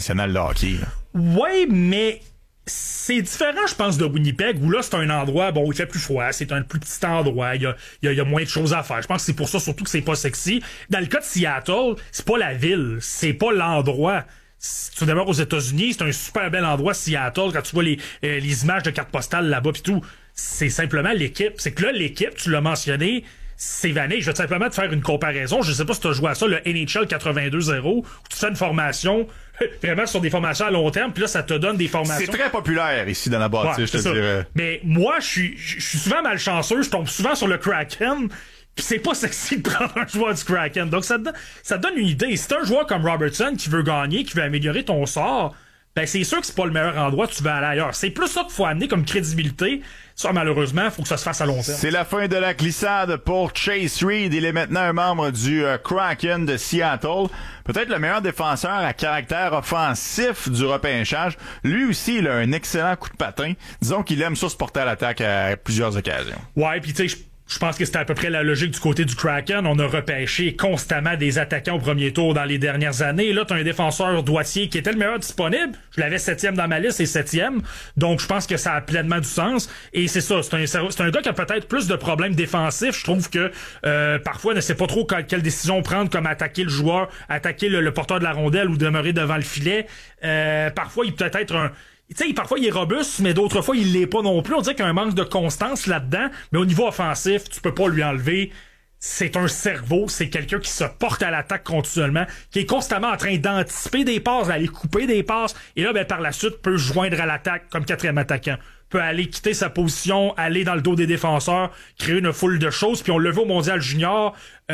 nationale de hockey. Ouais, mais c'est différent, je pense, de Winnipeg, où là, c'est un endroit, bon, il fait plus froid, c'est un plus petit endroit, il y a moins de choses à faire. Je pense que c'est pour ça, surtout, que c'est pas sexy. Dans le cas de Seattle, c'est pas la ville, c'est pas l'endroit. Si tu demeures aux États-Unis, c'est un super bel endroit, Seattle, quand tu vois les images de cartes postales là-bas pis tout. C'est simplement l'équipe. C'est que là, l'équipe, tu l'as mentionné, c'est vanné. Je vais simplement te faire une comparaison. Je sais pas si tu as joué à ça, le NHL 82-0, où tu fais une formation vraiment sur des formations à long terme, puis là, ça te donne des formations. C'est très populaire ici dans la bâtisse, je te dirais. Mais moi, je suis souvent malchanceux, je tombe souvent sur le Kraken, pis c'est pas sexy de prendre un joueur du Kraken. Donc, ça te donne une idée. Si t'as un joueur comme Robertson qui veut gagner, qui veut améliorer ton sort, ben c'est sûr que c'est pas le meilleur endroit, tu vas aller ailleurs. C'est plus ça qu'il faut amener comme crédibilité. Ça, malheureusement, faut que ça se fasse à long terme. C'est la fin de la glissade pour Chase Reed. Il est maintenant un membre du Kraken de Seattle. Peut-être le meilleur défenseur à caractère offensif du repêchage. Lui aussi, il a un excellent coup de patin. Disons qu'il aime ça se porter à l'attaque à plusieurs occasions. Ouais, pis tu sais, je pense que c'était à peu près la logique du côté du Kraken. On a repêché constamment des attaquants au premier tour dans les dernières années. Là, t'as un défenseur droitier qui était le meilleur disponible. Je l'avais 7e dans ma liste et 7e. Donc, je pense que ça a pleinement du sens. Et c'est ça. C'est un gars qui a peut-être plus de problèmes défensifs. Je trouve que parfois, ne sait pas trop quelle décision prendre, comme attaquer le joueur, attaquer le porteur de la rondelle ou demeurer devant le filet. Parfois, il peut être tu sais, parfois, il est robuste, mais d'autres fois, il l'est pas non plus. On dirait qu'il y a un manque de constance là-dedans. Mais au niveau offensif, tu peux pas lui enlever. C'est un cerveau. C'est quelqu'un qui se porte à l'attaque continuellement, qui est constamment en train d'anticiper des passes, d'aller couper des passes. Et là, ben, par la suite, peut joindre à l'attaque comme 4e attaquant. Peut aller quitter sa position, aller dans le dos des défenseurs, créer une foule de choses. Puis on le voit au Mondial Junior,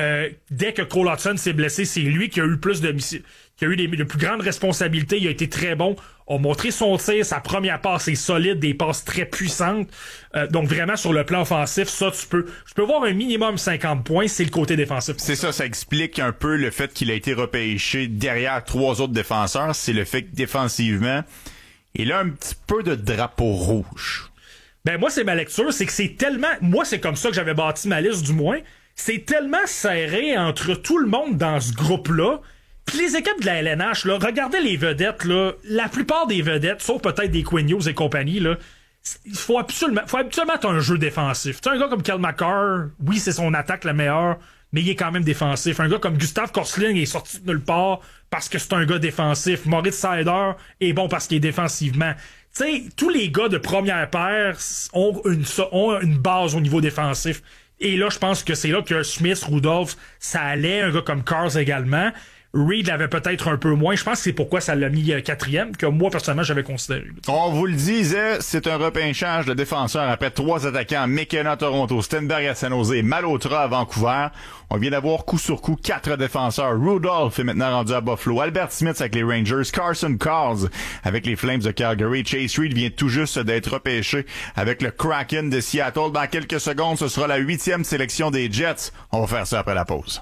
dès que Cole Hudson s'est blessé, c'est lui qui a eu plus qui a eu les plus grandes responsabilités. Il a été très bon, a montré son tir, sa première passe est solide, des passes très puissantes. Donc vraiment sur le plan offensif, ça je peux voir un minimum 50 points, c'est le côté défensif. C'est ça explique un peu le fait qu'il a été repêché derrière 3 autres défenseurs, c'est le fait que défensivement, il a un petit peu de drapeau rouge. Ben moi c'est ma lecture, c'est que c'est tellement, moi c'est comme ça que j'avais bâti ma liste du moins, c'est tellement serré entre tout le monde dans ce groupe-là. Pis les équipes de la LNH, là, regardez les vedettes, là, la plupart des vedettes, sauf peut-être des Quinn Hughes et compagnie, là, il faut absolument être un jeu défensif. Tu sais, un gars comme Kel McCarr, oui, c'est son attaque la meilleure, mais il est quand même défensif. Un gars comme Gustav Korsling est sorti de nulle part parce que c'est un gars défensif. Moritz Seider est bon parce qu'il est défensivement. Tu sais, tous les gars de première paire ont une base au niveau défensif. Et là, je pense que c'est là que Smith, Rudolph, ça allait. Un gars comme Cars également. Reed l'avait peut-être un peu moins. Je pense que c'est pourquoi ça l'a mis 4e, que moi, personnellement, j'avais considéré. On vous le disait, c'est un repêchage de défenseurs après 3 attaquants. McKenna à Toronto, Stenberg à San Jose, Malhotra à Vancouver. On vient d'avoir coup sur coup 4 défenseurs. Rudolph est maintenant rendu à Buffalo. Albert Smith avec les Rangers. Carson Carls avec les Flames de Calgary. Chase Reed vient tout juste d'être repêché avec le Kraken de Seattle. Dans quelques secondes, ce sera la 8e sélection des Jets. On va faire ça après la pause.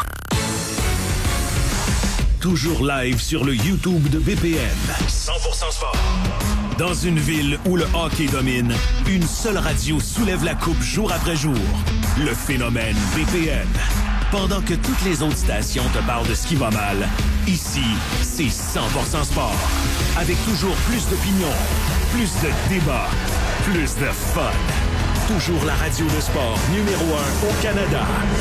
Toujours live sur le YouTube de BPM. 100% sport. Dans une ville où le hockey domine, une seule radio soulève la coupe jour après jour. Le phénomène BPM. Pendant que toutes les autres stations te parlent de ce qui va mal, ici, c'est 100% sport. Avec toujours plus d'opinions, plus de débats, plus de fun. Toujours la radio de sport numéro 1 au Canada.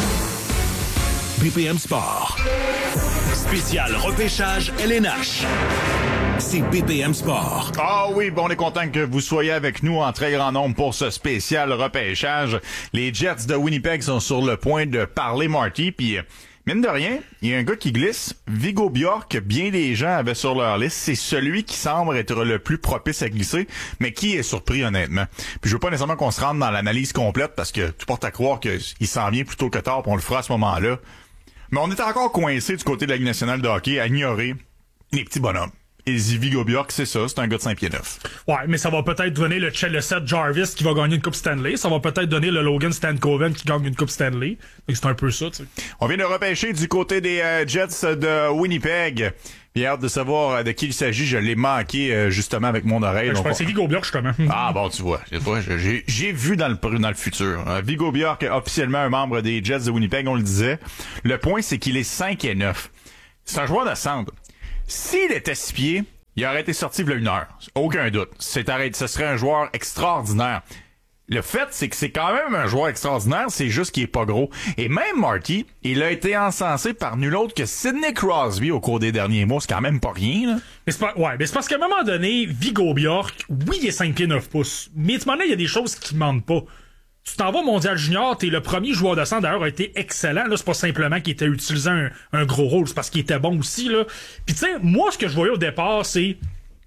BPM Sport. Spécial repêchage LNH. C'est BPM Sport. Ah oui, bon, on est content que vous soyez avec nous en très grand nombre pour ce spécial repêchage. Les Jets de Winnipeg sont sur le point de parler Marty, puis mine de rien, il y a un gars qui glisse. Viggo Bjork, bien des gens avaient sur leur liste. C'est celui qui semble être le plus propice à glisser, mais qui est surpris honnêtement. Puis je veux pas nécessairement qu'on se rende dans l'analyse complète parce que tout porte à croire qu'il s'en vient plus tôt que tard, puis on le fera à ce moment-là. Mais on est encore coincé du côté de la Ligue nationale de hockey à ignorer les petits bonhommes. Et Viggo Bjork, c'est ça, c'est un gars de 5 pieds 9. Ouais, mais ça va peut-être donner le Seth Jarvis qui va gagner une Coupe Stanley. Ça va peut-être donner le Logan Stankoven qui gagne une Coupe Stanley. Donc c'est un peu ça, tu sais. On vient de repêcher du côté des Jets de Winnipeg. J'ai hâte de savoir de qui il s'agit. Je l'ai manqué justement avec mon oreille. Je pense que c'est Viggo Bjork justement. Ah bon, tu vois. J'ai vu dans le futur. Viggo Bjork est officiellement un membre des Jets de Winnipeg, on le disait. Le point, c'est qu'il est 5 et 9. C'est un joueur de centre. S'il était 6 pieds, il aurait été sorti il y a 1 heure. Aucun doute. Ce serait un joueur extraordinaire. Le fait, c'est que c'est quand même un joueur extraordinaire, c'est juste qu'il est pas gros. Et même Marty, il a été encensé par nul autre que Sidney Crosby au cours des derniers mois. C'est quand même pas rien, là. Mais c'est parce qu'à un moment donné, Viggo Bjork, oui, il est 5 pieds 9 pouces. Mais à ce moment-là, il y a des choses qui mentent pas. Tu t'en vas au Mondial Junior, t'es le premier joueur de centre, d'ailleurs, a été excellent. Là, c'est pas simplement qu'il était utilisant un gros rôle, c'est parce qu'il était bon aussi, là. Puis tu sais, moi, ce que je voyais au départ, c'est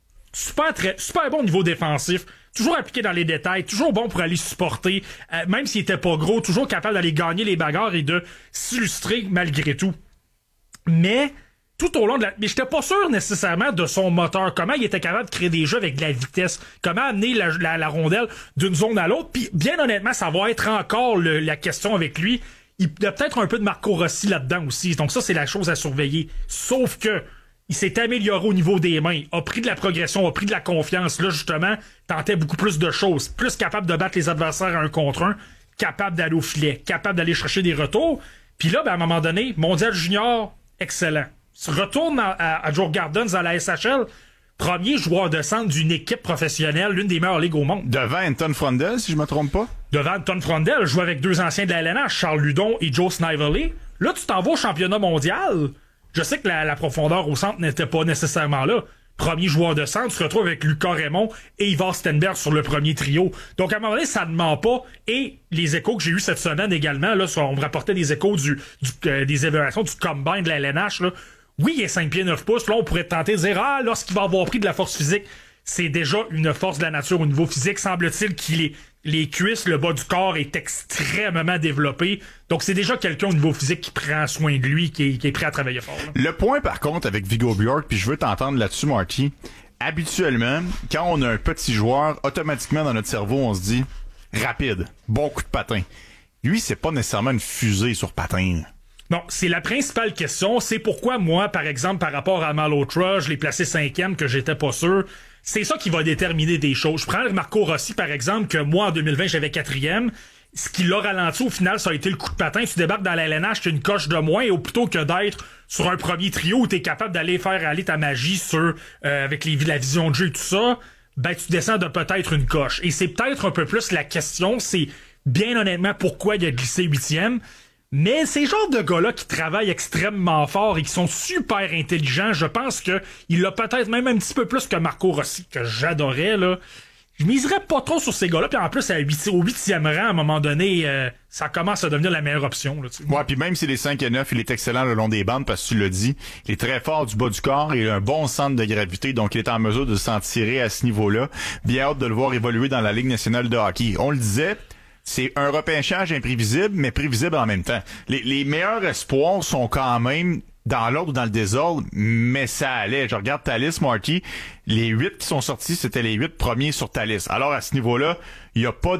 super bon au niveau défensif, toujours appliqué dans les détails, toujours bon pour aller supporter, même s'il était pas gros, toujours capable d'aller gagner les bagarres et de s'illustrer malgré tout. Mais tout au long de mais j'étais pas sûr nécessairement de son moteur, comment il était capable de créer des jeux avec de la vitesse, comment amener la rondelle d'une zone à l'autre. Puis bien honnêtement, ça va être encore la question avec lui. Il y a peut-être un peu de Marco Rossi là-dedans aussi, donc ça c'est la chose à surveiller. Sauf que il s'est amélioré au niveau des mains, a pris de la progression, a pris de la confiance. Là, justement, tentait beaucoup plus de choses. Plus capable de battre les adversaires à 1 contre 1, capable d'aller au filet, capable d'aller chercher des retours. Puis là, à un moment donné, Mondial Junior, excellent. Se retourne à Joe Gardens à la SHL, premier joueur de centre d'une équipe professionnelle, l'une des meilleures ligues au monde. Devant Anton Frondel, si je me trompe pas. Devant Anton Frondel, joue avec 2 anciens de la LNH, Charles Ludon et Joe Snively. Là, tu t'en vas au championnat mondial. Je sais que la profondeur au centre n'était pas nécessairement là. Premier joueur de centre, tu te retrouves avec Lucas Raymond et Ivar Stenberg sur le premier trio. Donc, à un moment donné, ça ne ment pas. Et les échos que j'ai eus cette semaine également, là, on me rapportait des échos des évaluations du combine de la LNH, là. Oui, il est 5 pieds 9 pouces. Là, on pourrait tenter de dire, lorsqu'il va avoir pris de la force physique, c'est déjà une force de la nature au niveau physique. Semble-t-il qu'il les cuisses, le bas du corps est extrêmement développé. Donc, c'est déjà quelqu'un au niveau physique qui prend soin de lui, qui est prêt à travailler fort. Là. Le point, par contre, avec Viggo Bjork, puis je veux t'entendre là-dessus, Marty, habituellement, quand on a un petit joueur, automatiquement, dans notre cerveau, on se dit rapide, bon coup de patin. Lui, c'est pas nécessairement une fusée sur patin. Non, c'est la principale question. C'est pourquoi moi, par exemple, par rapport à Malhotra, je l'ai placé 5e, que j'étais pas sûr. C'est ça qui va déterminer des choses. Je prends Marco Rossi, par exemple, que moi, en 2020, j'avais 4e. Ce qui l'a ralenti, au final, ça a été le coup de patin. Tu débarques dans la LNH, tu as une coche de moins, et plutôt que d'être sur un premier trio où tu es capable d'aller faire aller ta magie sur avec la vision de jeu et tout ça, ben tu descends de peut-être une coche. Et c'est peut-être un peu plus la question, c'est bien honnêtement pourquoi il a glissé 8e. Mais ces genres de gars-là qui travaillent extrêmement fort et qui sont super intelligents, je pense que il l'a peut-être même un petit peu plus que Marco Rossi, que j'adorais, là. Je miserais pas trop sur ces gars-là, puis en plus, au 8e rang, à un moment donné, ça commence à devenir la meilleure option, là, tu sais. Ouais, puis même s'il est 5 et 9, il est excellent le long des bandes, parce que tu l'as dit, il est très fort du bas du corps, il a un bon centre de gravité, donc il est en mesure de s'en tirer à ce niveau-là. Bien hâte de le voir évoluer dans la Ligue nationale de hockey. On le disait, c'est un repêchage imprévisible, mais prévisible en même temps. Les meilleurs espoirs sont quand même dans l'ordre ou dans le désordre, mais ça allait. Je regarde ta liste, Marty. Les 8 qui sont sortis, c'était les 8 premiers sur ta liste. Alors, à ce niveau-là, il y a pas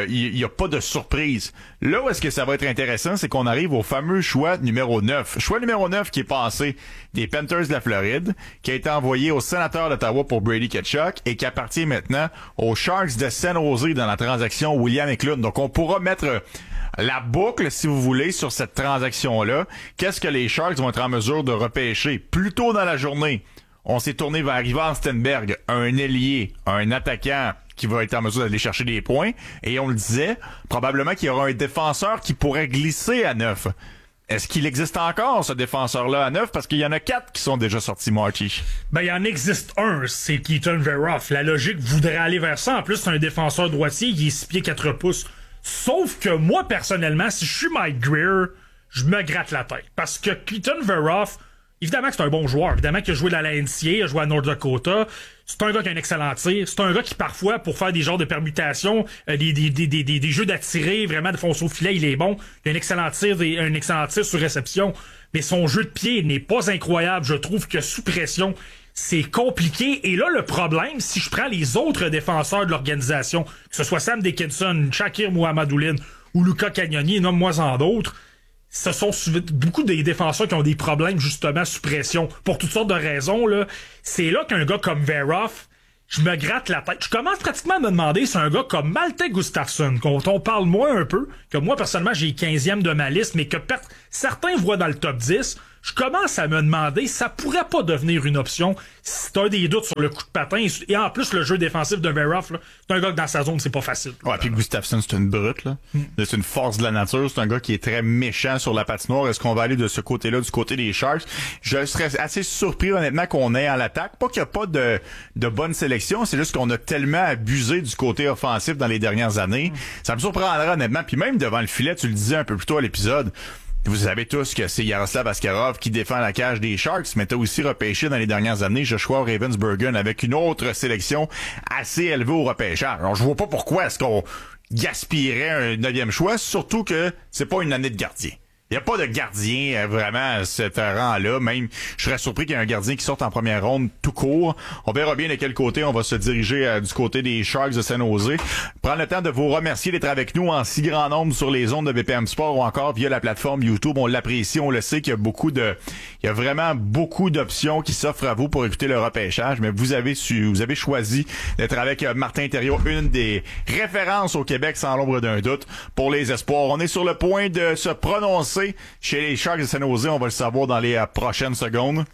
de surprise. Là où est-ce que ça va être intéressant, c'est qu'on arrive au fameux choix numéro 9. Choix numéro 9 qui est passé des Panthers de la Floride, qui a été envoyé aux Sénateurs d'Ottawa pour Brady Tkachuk et qui appartient maintenant aux Sharks de San Jose dans la transaction William Eklund. Donc, on pourra mettre la boucle, si vous voulez, sur cette transaction-là. Qu'est-ce que les Sharks vont être en mesure de repêcher? Plus tôt dans la journée, on s'est tourné vers Ivan Stenberg, un ailier, un attaquant qui va être en mesure d'aller chercher des points. Et on le disait, probablement qu'il y aura un défenseur qui pourrait glisser à 9. Est-ce qu'il existe encore, ce défenseur-là, à 9? Parce qu'il y en a 4 qui sont déjà sortis, Marty. Ben, il en existe un, c'est Keaton Veroff. La logique voudrait aller vers ça. En plus, c'est un défenseur droitier, il est 6 pieds 4 pouces. Sauf que moi, personnellement, si je suis Mike Greer, je me gratte la tête. Parce que Keaton Veroff, évidemment que c'est un bon joueur. Évidemment qu'il a joué dans la NCAA, il a joué à North Dakota. C'est un gars qui a un excellent tir. C'est un gars qui, parfois, pour faire des genres de permutations, des jeux d'attirer, vraiment de foncer au filet, il est bon. Il a un excellent tir sur réception. Mais son jeu de pied n'est pas incroyable. Je trouve que sous pression, c'est compliqué. Et là, le problème, si je prends les autres défenseurs de l'organisation, que ce soit Sam Dickinson, Shakir Muhammadouline ou Luca Cagnoni, nomme-moi-en d'autres, ce sont beaucoup des défenseurs qui ont des problèmes, justement, sous pression. Pour toutes sortes de raisons, là. C'est là qu'un gars comme Veroff, je me gratte la tête. Je commence pratiquement à me demander si un gars comme Malte Gustafsson, qu'on parle moins un peu, que moi, personnellement, j'ai 15e de ma liste, mais que certains voient dans le top 10, je commence à me demander, ça pourrait pas devenir une option si t'as des doutes sur le coup de patin. Et en plus, le jeu défensif de Veroff, là, c'est un gars que dans sa zone, c'est pas facile. Ouais, puis Gustafsson, c'est une brute, là. C'est une force de la nature. C'est un gars qui est très méchant sur la patinoire. Est-ce qu'on va aller de ce côté-là, du côté des Sharks? Je serais assez surpris, honnêtement, qu'on ait à l'attaque. Pas qu'il n'y a pas de bonne sélection, c'est juste qu'on a tellement abusé du côté offensif dans les dernières années. Ça me surprendrait, honnêtement. Puis même devant le filet, tu le disais un peu plus tôt à l'épisode, vous savez tous que c'est Yaroslav Askarov qui défend la cage des Sharks, mais t'as aussi repêché dans les dernières années Joshua Ravensbergen avec une autre sélection assez élevée au repêchage. Alors, je vois pas pourquoi est-ce qu'on gaspillerait un 9e choix, surtout que c'est pas une année de gardien. Il n'y a pas de gardien vraiment à cet rang-là. Même, je serais surpris qu'il y ait un gardien qui sorte en première ronde tout court. On verra bien de quel côté on va se diriger du côté des Sharks de San Jose. Prends le temps de vous remercier d'être avec nous en si grand nombre sur les ondes de BPM Sport ou encore via la plateforme YouTube. On l'apprécie, on le sait qu'il y a il y a vraiment beaucoup d'options qui s'offrent à vous pour écouter le repêchage, mais vous avez choisi d'être avec Martin Thériault, une des références au Québec sans l'ombre d'un doute pour les espoirs. On est sur le point de se prononcer chez les Sharks de San Jose, on va le savoir dans les prochaines secondes.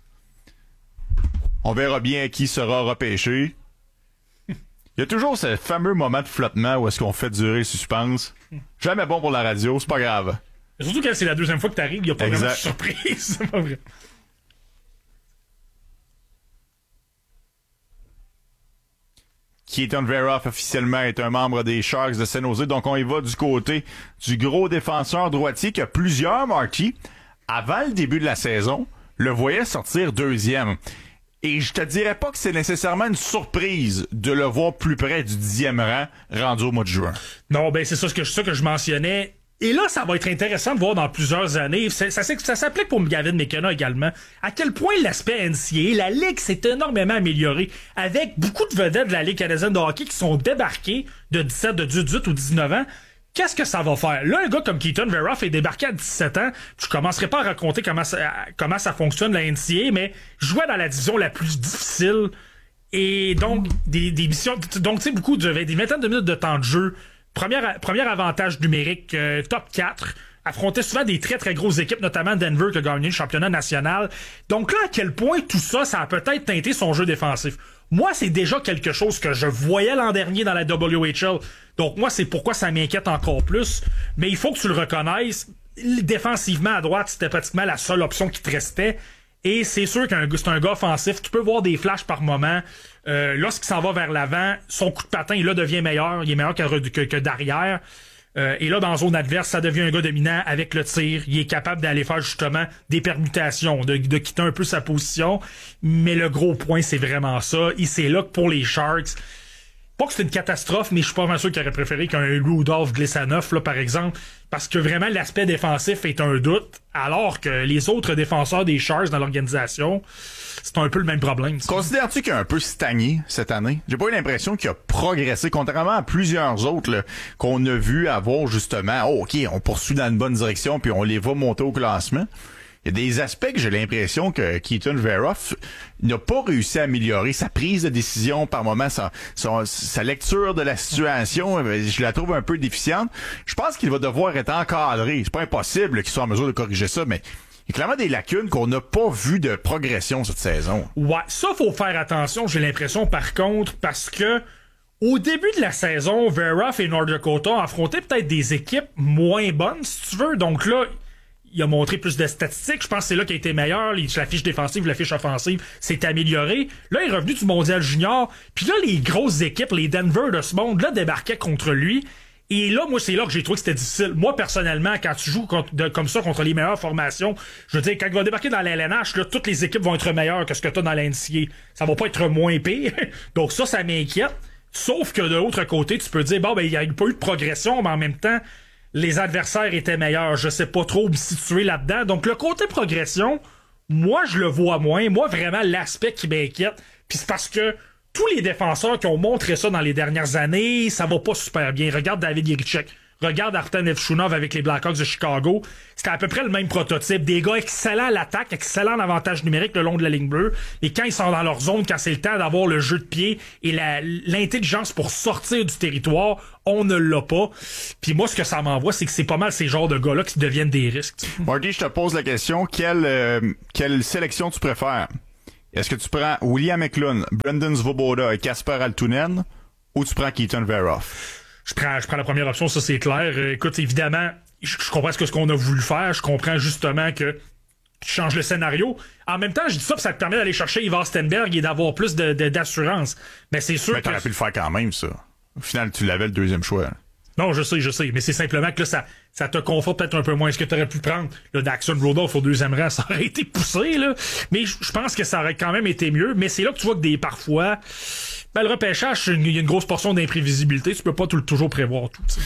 On verra bien qui sera repêché. Il y a toujours ce fameux moment de flottement où est-ce qu'on fait durer le suspense. Jamais bon pour la radio, c'est pas grave. Surtout quand c'est la deuxième fois que t'arrives, il n'y a pas vraiment de surprise. C'est pas vrai. Keaton Veroff officiellement est un membre des Sharks de San Jose. Donc on y va du côté du gros défenseur droitier que plusieurs, Marty, avant le début de la saison, le voyaient sortir 2e. Et je te dirais pas que c'est nécessairement une surprise de le voir plus près du 10e rang rendu au mois de juin. Non, ben c'est ça que je mentionnais. Et là, ça va être intéressant de voir dans plusieurs années, ça s'applique pour Gavin McKenna également, à quel point l'aspect NCAA, la Ligue s'est énormément améliorée, avec beaucoup de vedettes de la Ligue canadienne de hockey qui sont débarqués de 18 ou 19 ans. Qu'est-ce que ça va faire? Là, un gars comme Keaton Veroff est débarqué à 17 ans. Je commencerai pas à raconter comment ça fonctionne, la NCAA, mais je jouais dans la division la plus difficile. Et donc, des missions, donc, tu sais, des vingtaines de minutes de temps de jeu. Premier avantage numérique, top 4. Affrontait souvent des très très grosses équipes, notamment Denver qui a gagné le championnat national. Donc là, à quel point tout ça, ça a peut-être teinté son jeu défensif. Moi, c'est déjà quelque chose que je voyais l'an dernier dans la WHL. Donc moi, c'est pourquoi ça m'inquiète encore plus. Mais il faut que tu le reconnaisses. Défensivement, à droite, c'était pratiquement la seule option qui te restait. Et c'est sûr c'est un gars offensif. Tu peux voir des flashs par moment. Lorsqu'il s'en va vers l'avant, son coup de patin, il devient meilleur. Il est meilleur que derrière. Et là, dans zone adverse, ça devient un gars dominant avec le tir. Il est capable d'aller faire justement des permutations, de quitter un peu sa position. Mais le gros point, c'est vraiment ça. Et c'est là que pour les Sharks, pas que c'est une catastrophe, mais je suis pas vraiment sûr qu'il aurait préféré qu'un Rudolph glisse à 9, là, par exemple. Parce que vraiment, l'aspect défensif est un doute, alors que les autres défenseurs des Sharks dans l'organisation, c'est un peu le même problème. Considères-tu qu'il a un peu stagné cette année? J'ai pas eu l'impression qu'il a progressé, contrairement à plusieurs autres là, qu'on a vu avoir justement, OK, on poursuit dans une bonne direction, puis on les va monter au classement. Il y a des aspects que j'ai l'impression que Keaton Veroff n'a pas réussi à améliorer. Sa prise de décision par moment, sa lecture de la situation, je la trouve un peu déficiente. Je pense qu'il va devoir être encadré. C'est pas impossible qu'il soit en mesure de corriger ça, mais il y a clairement des lacunes qu'on n'a pas vu de progression cette saison. Ouais, ça, faut faire attention, j'ai l'impression, par contre, parce que au début de la saison, Veroff et North Dakota affrontaient peut-être des équipes moins bonnes, si tu veux. Donc là, il a montré plus de statistiques. Je pense que c'est là qu'il a été meilleur. La fiche défensive, la fiche offensive s'est améliorée. Là, il est revenu du mondial junior. Puis là, les grosses équipes, les Denver de ce monde, là, débarquaient contre lui. Et là, moi, c'est là que j'ai trouvé que c'était difficile. Moi, personnellement, quand tu joues comme ça contre les meilleures formations, je veux dire, quand il va débarquer dans la LNH, là, toutes les équipes vont être meilleures que ce que tu as dans la NCAA. Ça va pas être moins pire. Donc ça m'inquiète. Sauf que de l'autre côté, tu peux dire, bon, ben, il n'y a pas eu de progression, mais en même temps, les adversaires étaient meilleurs. Je sais pas trop où me situer là-dedans. Donc, le côté progression, moi, je le vois moins. Moi, vraiment, l'aspect qui m'inquiète, puis c'est parce que tous les défenseurs qui ont montré ça dans les dernières années, ça va pas super bien. Regarde David Jiricek. Regarde Artem Evchunov avec les Blackhawks de Chicago. C'était à peu près le même prototype. Des gars excellents à l'attaque, excellents en avantage numérique le long de la ligne bleue. Et quand ils sont dans leur zone, quand c'est le temps d'avoir le jeu de pied et l'intelligence pour sortir du territoire, on ne l'a pas. Puis moi, ce que ça m'envoie, c'est que c'est pas mal ces genres de gars-là qui deviennent des risques. Marty, je te pose la question. Quelle sélection tu préfères? Est-ce que tu prends William Eklund, Brendan Svoboda et Kasper Altunen ou tu prends Keaton Veroff? Je prends la première option, ça c'est clair. Écoute, évidemment, je comprends ce qu'on a voulu faire. Je comprends justement que tu changes le scénario. En même temps, je dis ça parce que ça te permet d'aller chercher Ivar Stenberg et d'avoir plus d'assurance. Mais c'est sûr mais t'aurais pu le faire quand même, ça. Au final, tu l'avais le deuxième choix. Non, je sais. Mais c'est simplement que là, ça te conforte peut-être un peu moins. Est-ce que tu aurais pu prendre le Daxon Rudolph au deuxième rang? Ça aurait été poussé, là. Mais je pense que ça aurait quand même été mieux. Mais c'est là que tu vois que parfois... le repêchage, il y a une grosse portion d'imprévisibilité. Tu peux pas toujours prévoir tout. T'sais.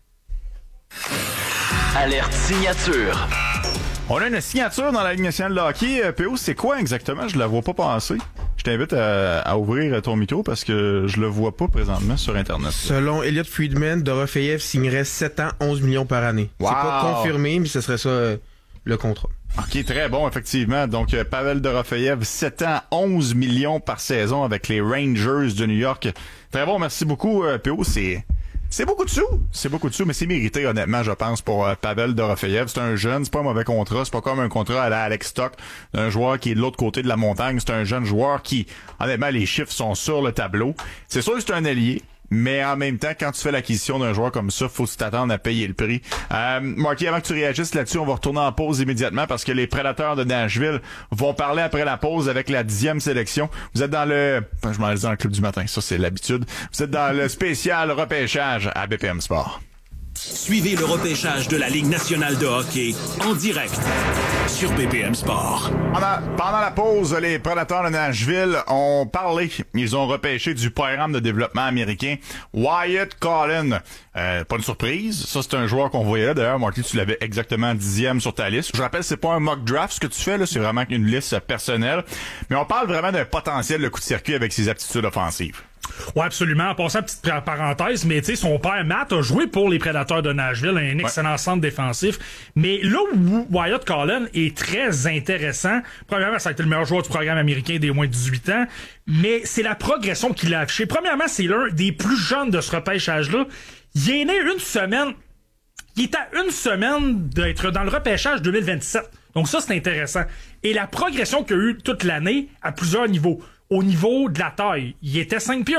Alerte signature. On a une signature dans la Ligue nationale de hockey. PO, c'est quoi exactement? Je la vois pas passer. Je t'invite à ouvrir ton micro parce que je le vois pas présentement sur Internet. Selon Elliot Friedman, Dorofeyev signerait 7 ans, 11 millions par année. Wow. C'est pas confirmé, mais ce serait ça le contrat. OK, très bon, effectivement. Donc, Pavel Dorofeyev, 7 ans, 11 millions par saison avec les Rangers de New York. Très bon, merci beaucoup, PO. C'est beaucoup de sous, mais c'est mérité, honnêtement, je pense, pour Pavel Dorofeyev. C'est un jeune, c'est pas un mauvais contrat, c'est pas comme un contrat à la Alex Stock, d'un joueur qui est de l'autre côté de la montagne. C'est un jeune joueur qui, honnêtement, les chiffres sont sur le tableau. C'est sûr que c'est un allié, mais en même temps, quand tu fais l'acquisition d'un joueur comme ça, faut t'attendre à payer le prix. Marty, avant que tu réagisses là-dessus, on va retourner en pause immédiatement parce que les Prédateurs de Nashville vont parler après la pause avec la 10e sélection. Vous êtes dans je m'en allais dire dans le club du matin, ça c'est l'habitude. Vous êtes dans le spécial repêchage à BPM Sport. Suivez le repêchage de la Ligue nationale de hockey en direct sur BPM Sport. Pendant la pause, les Prédateurs de Nashville ont parlé. Ils ont repêché du programme de développement américain Wyatt Cullen. Pas une surprise. Ça, c'est un joueur qu'on voyait là. D'ailleurs, Marty, tu l'avais exactement 10e sur ta liste. Je rappelle, c'est pas un mock draft ce que tu fais, là. C'est vraiment une liste personnelle. Mais on parle vraiment d'un potentiel de coup de circuit avec ses aptitudes offensives. Ouais, absolument. En passant, petite parenthèse, mais tu sais, son père Matt a joué pour les Prédateurs de Nashville, un excellent centre défensif. Mais là où Wyatt Cullen est très intéressant, premièrement, ça a été le meilleur joueur du programme américain des moins de 18 ans, mais c'est la progression qu'il a affichée. Premièrement, c'est l'un des plus jeunes de ce repêchage-là. Il est né il est à une semaine d'être dans le repêchage 2027. Donc ça, c'est intéressant. Et la progression qu'il a eue toute l'année à plusieurs niveaux. Au niveau de la taille, il était 5 pieds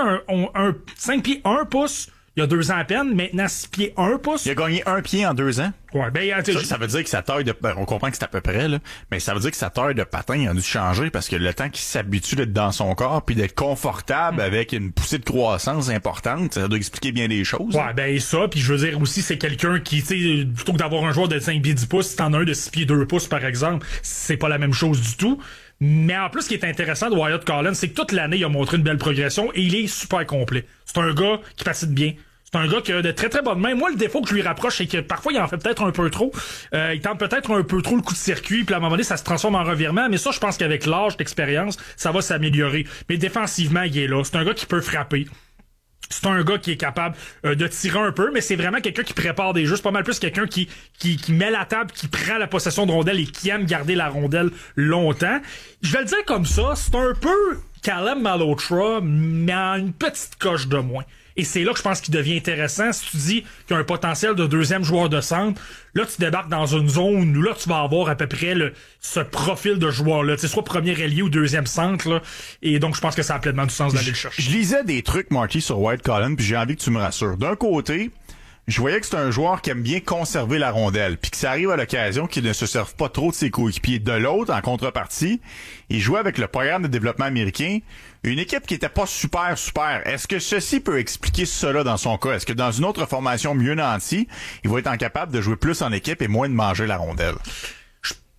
1 pouce il y a 2 ans à peine, maintenant 6 pieds 1 pouce. Il a gagné 1 pied en 2 ans. Ouais, Ça veut dire que sa taille de... on comprend que c'est à peu près, là, mais ça veut dire que sa taille de patin a dû changer parce que le temps qu'il s'habitue d'être dans son corps puis d'être confortable avec une poussée de croissance importante, ça doit expliquer bien des choses. Ouais, ça, puis je veux dire aussi, c'est quelqu'un qui, tu sais, plutôt que d'avoir un joueur de 5 pieds 10 pouces, si t'en as un de 6 pieds 2 pouces, par exemple, c'est pas la même chose du tout. Mais en plus, ce qui est intéressant de Wyatt Cullen, c'est que toute l'année, il a montré une belle progression et il est super complet. C'est un gars qui patine bien. C'est un gars qui a de très très bonnes mains. Moi, le défaut que je lui rapproche, c'est que parfois, il en fait peut-être un peu trop. Il tente peut-être un peu trop le coup de circuit, puis à un moment donné, ça se transforme en revirement. Mais ça, je pense qu'avec l'âge, l'expérience, ça va s'améliorer. Mais défensivement, il est là. C'est un gars qui peut frapper. C'est un gars qui est capable de tirer un peu, mais c'est vraiment quelqu'un qui prépare des jeux. C'est pas mal plus quelqu'un qui met la table, qui prend la possession de rondelle et qui aime garder la rondelle longtemps. Je vais le dire comme ça, c'est un peu Callum Malhotra, mais en une petite coche de moins. Et c'est là que je pense qu'il devient intéressant. Si tu dis qu'il y a un potentiel de deuxième joueur de centre, là, tu débarques dans une zone où là, tu vas avoir à peu près ce profil de joueur-là. Tu sais, soit premier ailier ou deuxième centre, là. Et donc, je pense que ça a pleinement du sens d'aller le chercher. Je lisais des trucs, Marty, sur Wyatt Cullen, puis j'ai envie que tu me rassures. D'un côté, je voyais que c'est un joueur qui aime bien conserver la rondelle, puis que ça arrive à l'occasion qu'il ne se serve pas trop de ses coéquipiers. De l'autre, en contrepartie, il jouait avec le programme de développement américain, une équipe qui était pas super. Est-ce que ceci peut expliquer cela dans son cas? Est-ce que dans une autre formation mieux nantie, il va être incapable de jouer plus en équipe et moins de manger la rondelle?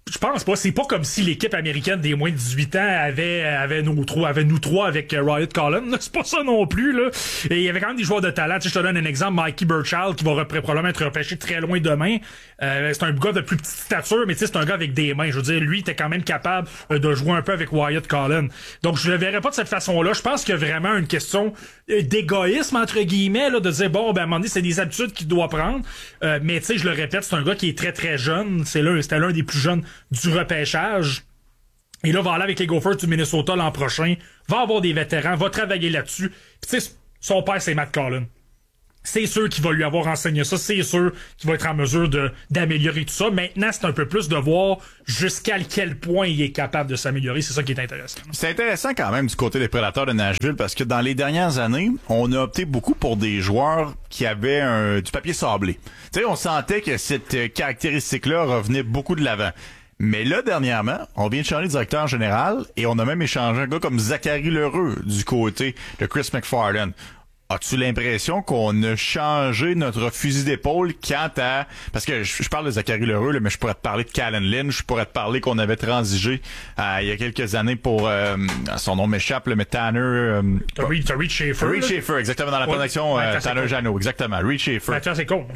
Je pense pas. C'est pas comme si l'équipe américaine des moins de 18 ans avait nous trois avec Riot Collins. C'est pas ça non plus, là. Et il y avait quand même des joueurs de talent. Tu sais, je te donne un exemple. Mikey Burchild, qui va probablement être repêché très loin demain. C'est un gars de plus petite stature, mais tu sais, c'est un gars avec des mains. Je veux dire, lui, il était quand même capable de jouer un peu avec Riot Collins. Donc, je le verrais pas de cette façon-là. Je pense qu'il y a vraiment une question d'égoïsme, entre guillemets, là, de dire, bon, ben, à un moment donné, c'est des habitudes qu'il doit prendre. Mais tu sais, je le répète, c'est un gars qui est très, très jeune. C'était l'un des plus jeunes du repêchage. Et là, va aller avec les Gophers du Minnesota l'an prochain. Va avoir des vétérans, va travailler là-dessus. Puis tu sais, son père, c'est Matt Collins. C'est sûr qu'il va lui avoir enseigné ça. C'est sûr qu'il va être en mesure d'améliorer tout ça. Maintenant, c'est un peu plus de voir jusqu'à quel point il est capable de s'améliorer. C'est ça qui est intéressant. C'est intéressant quand même du côté des Prédateurs de Nashville parce que dans les dernières années, on a opté beaucoup pour des joueurs qui avaient du papier sablé. Tu sais, on sentait que cette caractéristique-là revenait beaucoup de l'avant. Mais là, dernièrement, on vient de changer de directeur général et on a même échangé un gars comme Zachary Lheureux du côté de Chris McFarland. As-tu l'impression qu'on a changé notre fusil d'épaule quant à... Parce que je parle de Zachary Lheureux, là, mais je pourrais te parler de Callan Lynch, je pourrais te parler qu'on avait transigé il y a quelques années pour... son nom m'échappe, mais Tanner... T'as Reed Schaefer. Reed Schaefer, exactement, dans la transaction Tanner Jeannot, exactement. Reed Schaefer. Mathias, c'est con.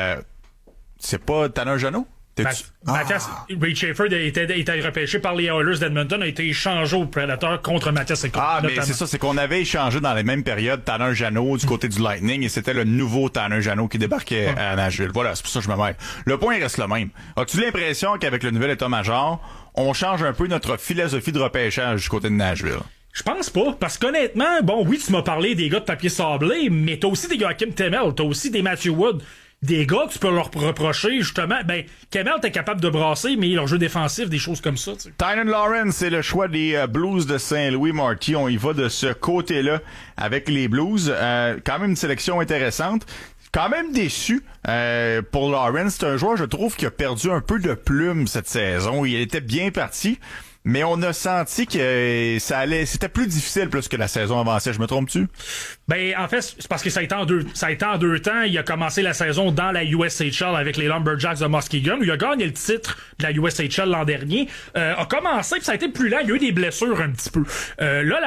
C'est pas Tanner Jeannot? Mathias, Reed Schaefer était repêché par les Oilers d'Edmonton, a été échangé au Predator contre Mathias Ekholm. Ah, mais c'est ça, c'est qu'on avait échangé dans les mêmes périodes Tanner Jeannot du côté du Lightning et c'était le nouveau Tanner Jeannot qui débarquait à Nashville. Voilà, c'est pour ça que je me mêle. Le point reste le même. As-tu l'impression qu'avec le nouvel état-major, on change un peu notre philosophie de repêchage du côté de Nashville? Je pense pas, parce qu'honnêtement, bon, oui, tu m'as parlé des gars de papier sablé, mais t'as aussi des Joachim Temel, t'as aussi des Matthew Wood. Des gars que tu peux leur reprocher, justement, ben, Kemel t'es capable de brasser, mais leur jeu défensif, des choses comme ça, tu sais. Tynan Lawrence, c'est le choix des Blues de Saint-Louis, Marty. On y va de ce côté-là avec les Blues. Quand même une sélection intéressante. Quand même déçu pour Lawrence. C'est un joueur, je trouve, qui a perdu un peu de plume cette saison. Il était bien parti. Mais on a senti que c'était plus difficile plus que la saison avançait. Je me trompe-tu? Ben, en fait, c'est parce que ça a été en deux temps. Il a commencé la saison dans la USHL avec les Lumberjacks de Muskegon, où il a gagné le titre de la USHL l'an dernier. A commencé, puis ça a été plus lent. Il y a eu des blessures un petit peu. Là,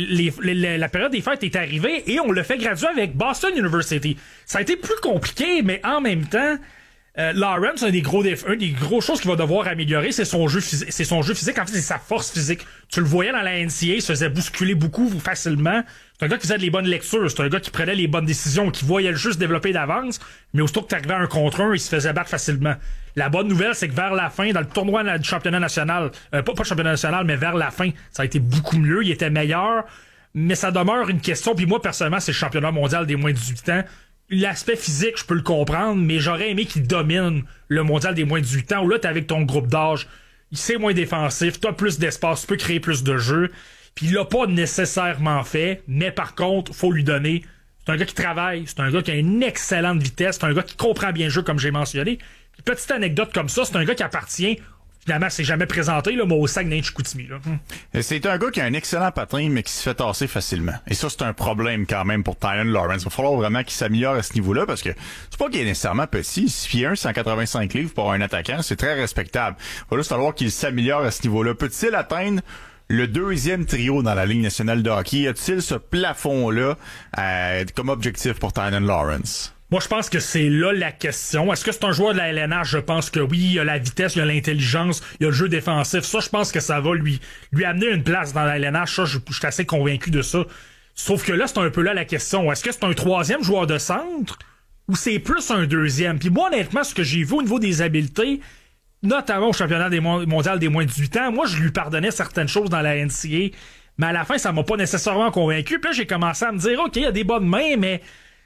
la période des fêtes est arrivée et on l'a fait graduer avec Boston University. Ça a été plus compliqué, mais en même temps, Lawrence, une des grosses choses qu'il va devoir améliorer, c'est son jeu physique. En fait, c'est sa force physique. Tu le voyais dans la NCAA, il se faisait bousculer beaucoup facilement. C'est un gars qui faisait les bonnes lectures. C'est un gars qui prenait les bonnes décisions, qui voyait le jeu se développer d'avance. Mais aussitôt que t'arrivais à un contre un, il se faisait battre facilement. La bonne nouvelle, c'est que vers la fin, dans le tournoi du championnat national, pas le championnat national, mais vers la fin, ça a été beaucoup mieux. Il était meilleur. Mais ça demeure une question. Puis moi, personnellement, c'est le championnat mondial des moins de 18 ans. L'aspect physique, je peux le comprendre, mais j'aurais aimé qu'il domine le mondial des moins de 18 ans, où là, t'es avec ton groupe d'âge, c'est moins défensif, t'as plus d'espace, tu peux créer plus de jeux, puis il l'a pas nécessairement fait, mais par contre, faut lui donner. C'est un gars qui travaille, c'est un gars qui a une excellente vitesse, c'est un gars qui comprend bien le jeu, comme j'ai mentionné. Petite anecdote comme ça, c'est un gars qui appartient... Finalement, c'est jamais présenté, là, mais au Saguenay-Chicoutimi, là. C'est un gars qui a un excellent patin, mais qui se fait tasser facilement. Et ça, c'est un problème quand même pour Tynan Lawrence. Il va falloir vraiment qu'il s'améliore à ce niveau-là, parce que c'est pas qu'il est nécessairement petit. 6 pieds 1, 185 livres pour un attaquant, c'est très respectable. Il va juste falloir qu'il s'améliore à ce niveau-là. Peut-il atteindre le deuxième trio dans la Ligue nationale de hockey? Y a-t-il ce plafond-là comme objectif pour Tynan Lawrence? Moi, je pense que c'est là la question. Est-ce que c'est un joueur de la LNH? Je pense que oui. Il y a la vitesse, il y a l'intelligence, il y a le jeu défensif. Ça, je pense que ça va lui amener une place dans la LNH. Ça, je suis assez convaincu de ça. Sauf que là, c'est un peu là la question. Est-ce que c'est un troisième joueur de centre ou c'est plus un deuxième? Puis moi, honnêtement, ce que j'ai vu au niveau des habiletés, notamment au championnat mondial des moins de 18 ans, moi, je lui pardonnais certaines choses dans la NCAA, mais à la fin, ça m'a pas nécessairement convaincu. Puis là, j'ai commencé à me dire, OK, il y a des bonnes mains, mais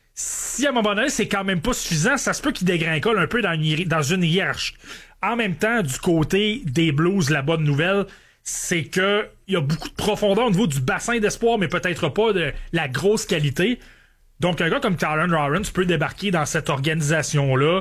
si à un moment donné, c'est quand même pas suffisant, ça se peut qu'il dégringole un peu dans une hiérarchie. En même temps, du côté des Blues, la bonne nouvelle, c'est que il y a beaucoup de profondeur au niveau du bassin d'espoir, mais peut-être pas de la grosse qualité. Donc, un gars comme Tynan Lawrence peut débarquer dans cette organisation-là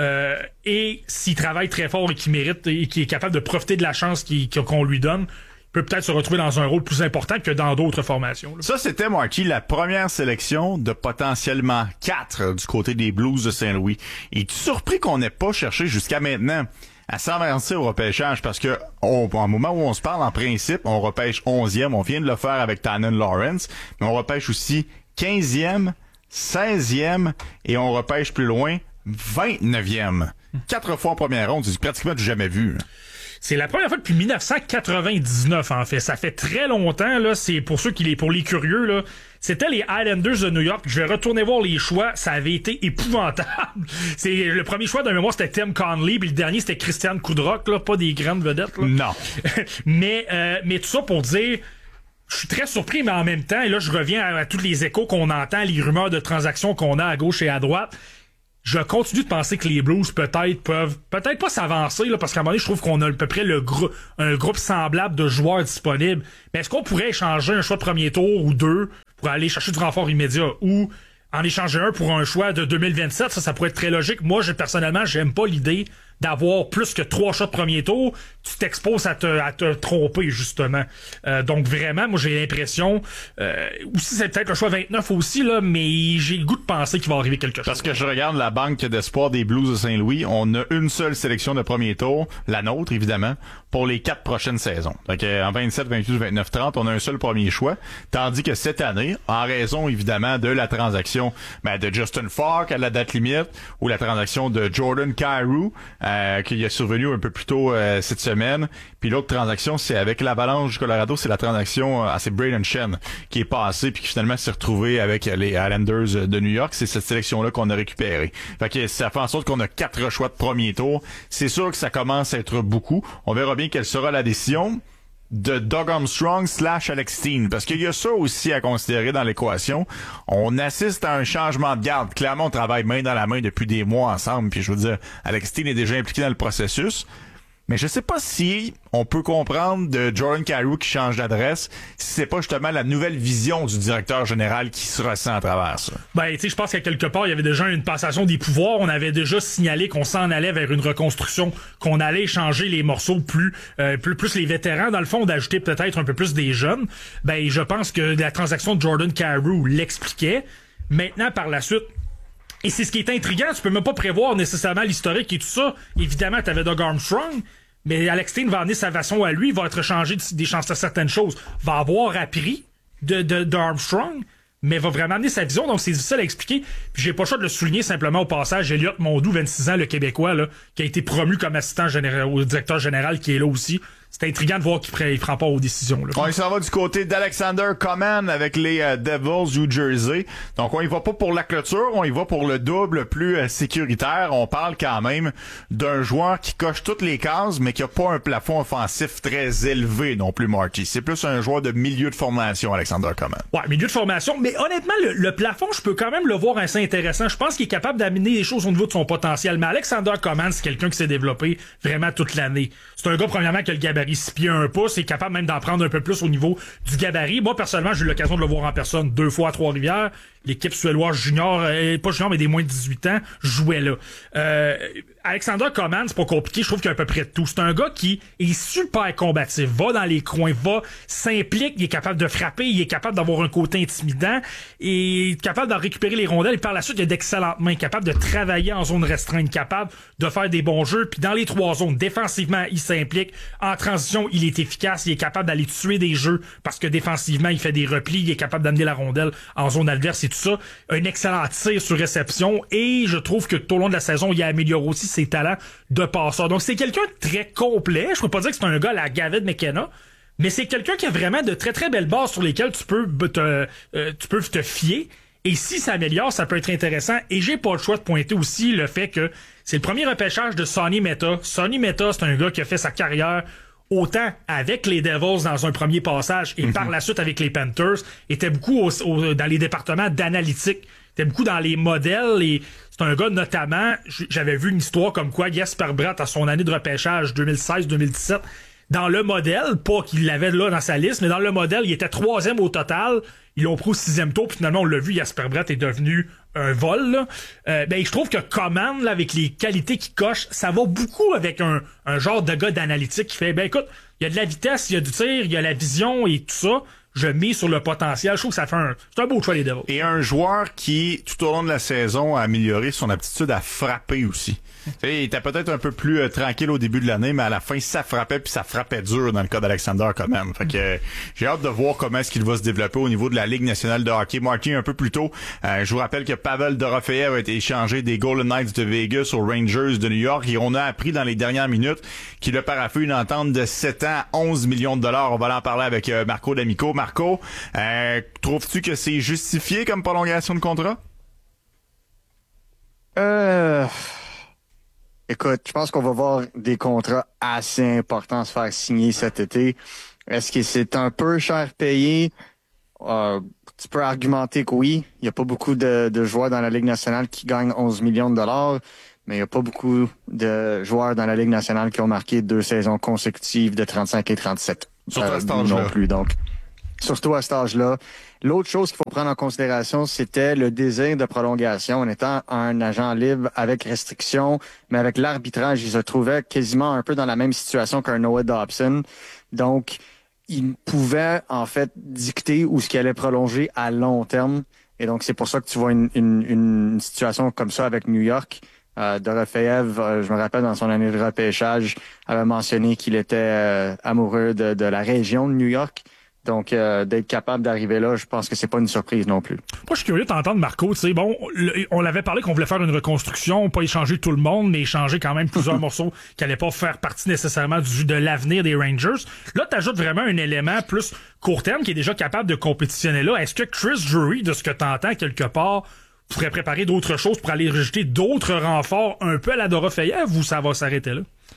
et s'il travaille très fort et qu'il mérite et qu'il est capable de profiter de la chance qu'on lui donne, peut peut-être se retrouver dans un rôle plus important que dans d'autres formations. Là. Ça, c'était, Marty, la première sélection de potentiellement 4 du côté des Blues de Saint-Louis. Es-tu surpris qu'on n'ait pas cherché jusqu'à maintenant à s'avancer au repêchage parce que au moment où on se parle, en principe, on repêche 11e. On vient de le faire avec Tannen Lawrence, mais on repêche aussi 15e, 16e et on repêche plus loin 29e. 4 fois en première ronde, c'est pratiquement du jamais vu. C'est la première fois depuis 1999, en fait. Ça fait très longtemps, là. C'est pour ceux pour les curieux, là. C'était les Islanders de New York. Je vais retourner voir les choix. Ça avait été épouvantable. Le premier choix de mémoire, c'était Tim Connelly, puis le dernier, c'était Christian Kudrock, là. Pas des grandes vedettes, là. Non. mais tout ça pour dire, je suis très surpris, mais en même temps, et là, je reviens à tous les échos qu'on entend, les rumeurs de transactions qu'on a à gauche et à droite. Je continue de penser que les Blues peuvent peut-être pas s'avancer, là, parce qu'à un moment donné, je trouve qu'on a à peu près un groupe semblable de joueurs disponibles. Mais est-ce qu'on pourrait échanger un choix de premier tour ou 2 pour aller chercher du renfort immédiat, ou en échanger un pour un choix de 2027? Ça pourrait être très logique. Moi, personnellement, j'aime pas l'idée d'avoir plus que 3 choix de premier tour. Tu t'exposes à te tromper, justement. Donc vraiment, moi j'ai l'impression aussi c'est peut-être le choix 29 aussi, là, mais j'ai le goût de penser qu'il va arriver quelque chose. Parce que je regarde la banque d'espoir des Blues de Saint-Louis, on a une seule sélection de premier tour, la nôtre évidemment, pour les 4 prochaines saisons. Donc en 27, 28, 29, 30, on a un seul premier choix, tandis que cette année, en raison évidemment de la transaction de Justin Falk à la date limite, ou la transaction de Jordan Kyrou, qui est survenu un peu plus tôt cette semaine. Puis l'autre transaction, c'est avec l'Avalanche du Colorado, c'est la transaction c'est Braden Shen qui est passé puis qui finalement s'est retrouvé avec les Islanders de New York. C'est cette sélection-là qu'on a récupérée. Fait que ça fait en sorte qu'on a 4 choix de premier tour. C'est sûr que ça commence à être beaucoup. On verra bien quelle sera la décision de Doug Armstrong / Alex Steen, parce qu'il y a ça aussi à considérer dans l'équation. On assiste à un changement de garde. Clairement, on travaille main dans la main depuis des mois ensemble, puis je veux dire, Alex Steen est déjà impliqué dans le processus. Mais je sais pas si on peut comprendre de Jordan Kyrou qui change d'adresse, si c'est pas justement la nouvelle vision du directeur général qui se ressent à travers ça. Tu sais, je pense qu'à quelque part, il y avait déjà une passation des pouvoirs. On avait déjà signalé qu'on s'en allait vers une reconstruction, qu'on allait échanger les morceaux plus les vétérans, dans le fond, d'ajouter peut-être un peu plus des jeunes. Je pense que la transaction de Jordan Kyrou l'expliquait. Maintenant, par la suite, et c'est ce qui est intriguant, tu peux même pas prévoir nécessairement l'historique et tout ça. Évidemment, t'avais Doug Armstrong, mais Alex Steen va amener sa façon à lui, va être changé des chances de certaines choses, va avoir appris de Armstrong, mais va vraiment amener sa vision, donc c'est difficile à expliquer. Puis j'ai pas le choix de le souligner simplement au passage, Elliott Mondou, 26 ans, le Québécois, là, qui a été promu comme assistant général, au directeur général, qui est là aussi. C'est intriguant de voir qu'il prend pas aux décisions. Là. On s'en va du côté d'Alexander Coman avec les Devils New Jersey. Donc on y va pas pour la clôture, on y va pour le double plus sécuritaire. On parle quand même d'un joueur qui coche toutes les cases, mais qui a pas un plafond offensif très élevé non plus, Marty. C'est plus un joueur de milieu de formation, Alexander Coman. Ouais, milieu de formation, mais honnêtement, le plafond, je peux quand même le voir assez intéressant. Je pense qu'il est capable d'amener des choses au niveau de son potentiel. Mais Alexander Coman, c'est quelqu'un qui s'est développé vraiment toute l'année. C'est un gars, premièrement, qui a le gabarit 6 pieds 1 pouce, est capable même d'en prendre un peu plus au niveau du gabarit. Moi, personnellement, j'ai eu l'occasion de le voir en personne 2 fois à Trois-Rivières. L'équipe suédoise junior, pas junior, mais des moins de 18 ans, jouait là. Alexander Coman, c'est pas compliqué, je trouve qu'il y a à peu près de tout. C'est un gars qui est super combatif, va dans les coins, s'implique, il est capable de frapper, il est capable d'avoir un côté intimidant, et est capable d'en récupérer les rondelles, et par la suite, il a d'excellentes mains, capable de travailler en zone restreinte, capable de faire des bons jeux, puis dans les 3 zones, défensivement, il s'implique, en transition, il est efficace, il est capable d'aller tuer des jeux, parce que défensivement, il fait des replis, il est capable d'amener la rondelle en zone adverse, et tout ça. Un excellent tir sur réception, et je trouve que tout au long de la saison, il améliore aussi ses talents de passeur. Donc c'est quelqu'un de très complet. Je peux pas dire que c'est un gars à la Gavin McKenna, mais c'est quelqu'un qui a vraiment de très très belles bases sur lesquelles tu peux te fier. Et si ça améliore, ça peut être intéressant. Et j'ai pas le choix de pointer aussi le fait que c'est le premier repêchage de Sonny Mehta. Sonny Mehta, c'est un gars qui a fait sa carrière autant avec les Devils dans un premier passage et par la suite avec les Panthers, était beaucoup dans les départements d'analytique, était beaucoup dans les modèles, et c'est un gars notamment, j'avais vu une histoire comme quoi Jesper Bratt à son année de repêchage 2016-2017, dans le modèle, pas qu'il l'avait là dans sa liste, mais dans le modèle, il était 3e au total. Ils l'ont pris au 6e tour, puis finalement, on l'a vu, Jesper Bratt est devenu un vol. Là. Je trouve que Coman, là, avec les qualités qu'il coche, ça va beaucoup avec un genre de gars d'analytique qui fait, écoute, il y a de la vitesse, il y a du tir, il y a la vision et tout ça. je mise sur le potentiel. Je trouve que ça fait c'est un beau choix, les Devils. Et un joueur qui, tout au long de la saison, a amélioré son aptitude à frapper aussi. Il était peut-être un peu plus tranquille au début de l'année, mais à la fin, ça frappait, puis ça frappait dur dans le cas d'Alexander quand même. Fait que j'ai hâte de voir comment est-ce qu'il va se développer au niveau de la Ligue nationale de hockey. Marty, un peu plus tôt, je vous rappelle que Pavel Dorofeyev a été échangé des Golden Knights de Vegas aux Rangers de New York, et on a appris dans les dernières minutes qu'il a paraphé une entente de 7 ans, 11 millions de dollars. On va en parler avec Marco D'Amico. Marco, trouves-tu que c'est justifié comme prolongation de contrat? Écoute, je pense qu'on va voir des contrats assez importants se faire signer cet été. Est-ce que c'est un peu cher payé? Tu peux argumenter que oui. Il n'y a pas beaucoup de joueurs dans la Ligue nationale qui gagnent 11 millions de dollars, mais il n'y a pas beaucoup de joueurs dans la Ligue nationale qui ont marqué 2 saisons consécutives de 35 et 37. Surtout à cet âge-là. Non plus, donc. Surtout à cet âge-là. L'autre chose qu'il faut prendre en considération, c'était le désir de prolongation. En étant un agent libre avec restriction, mais avec l'arbitrage, il se trouvait quasiment un peu dans la même situation qu'un Noah Dobson. Donc, il pouvait, en fait, dicter où ce qu'il allait prolonger à long terme. Et donc, c'est pour ça que tu vois une situation comme ça avec New York. Dorofeyev, je me rappelle, dans son année de repêchage, avait mentionné qu'il était amoureux de la région de New York. Donc, d'être capable d'arriver là, je pense que c'est pas une surprise non plus. Moi, je suis curieux de t'entendre, Marco. Tu sais, bon, on l'avait parlé qu'on voulait faire une reconstruction, pas échanger tout le monde, mais échanger quand même plusieurs morceaux qui allaient pas faire partie nécessairement de l'avenir des Rangers. Là, t'ajoutes vraiment un élément plus court terme qui est déjà capable de compétitionner là. Est-ce que Chris Drury, de ce que t'entends quelque part, pourrait préparer d'autres choses pour aller rejeter d'autres renforts un peu à la Dorofeyev, ou ça va s'arrêter là?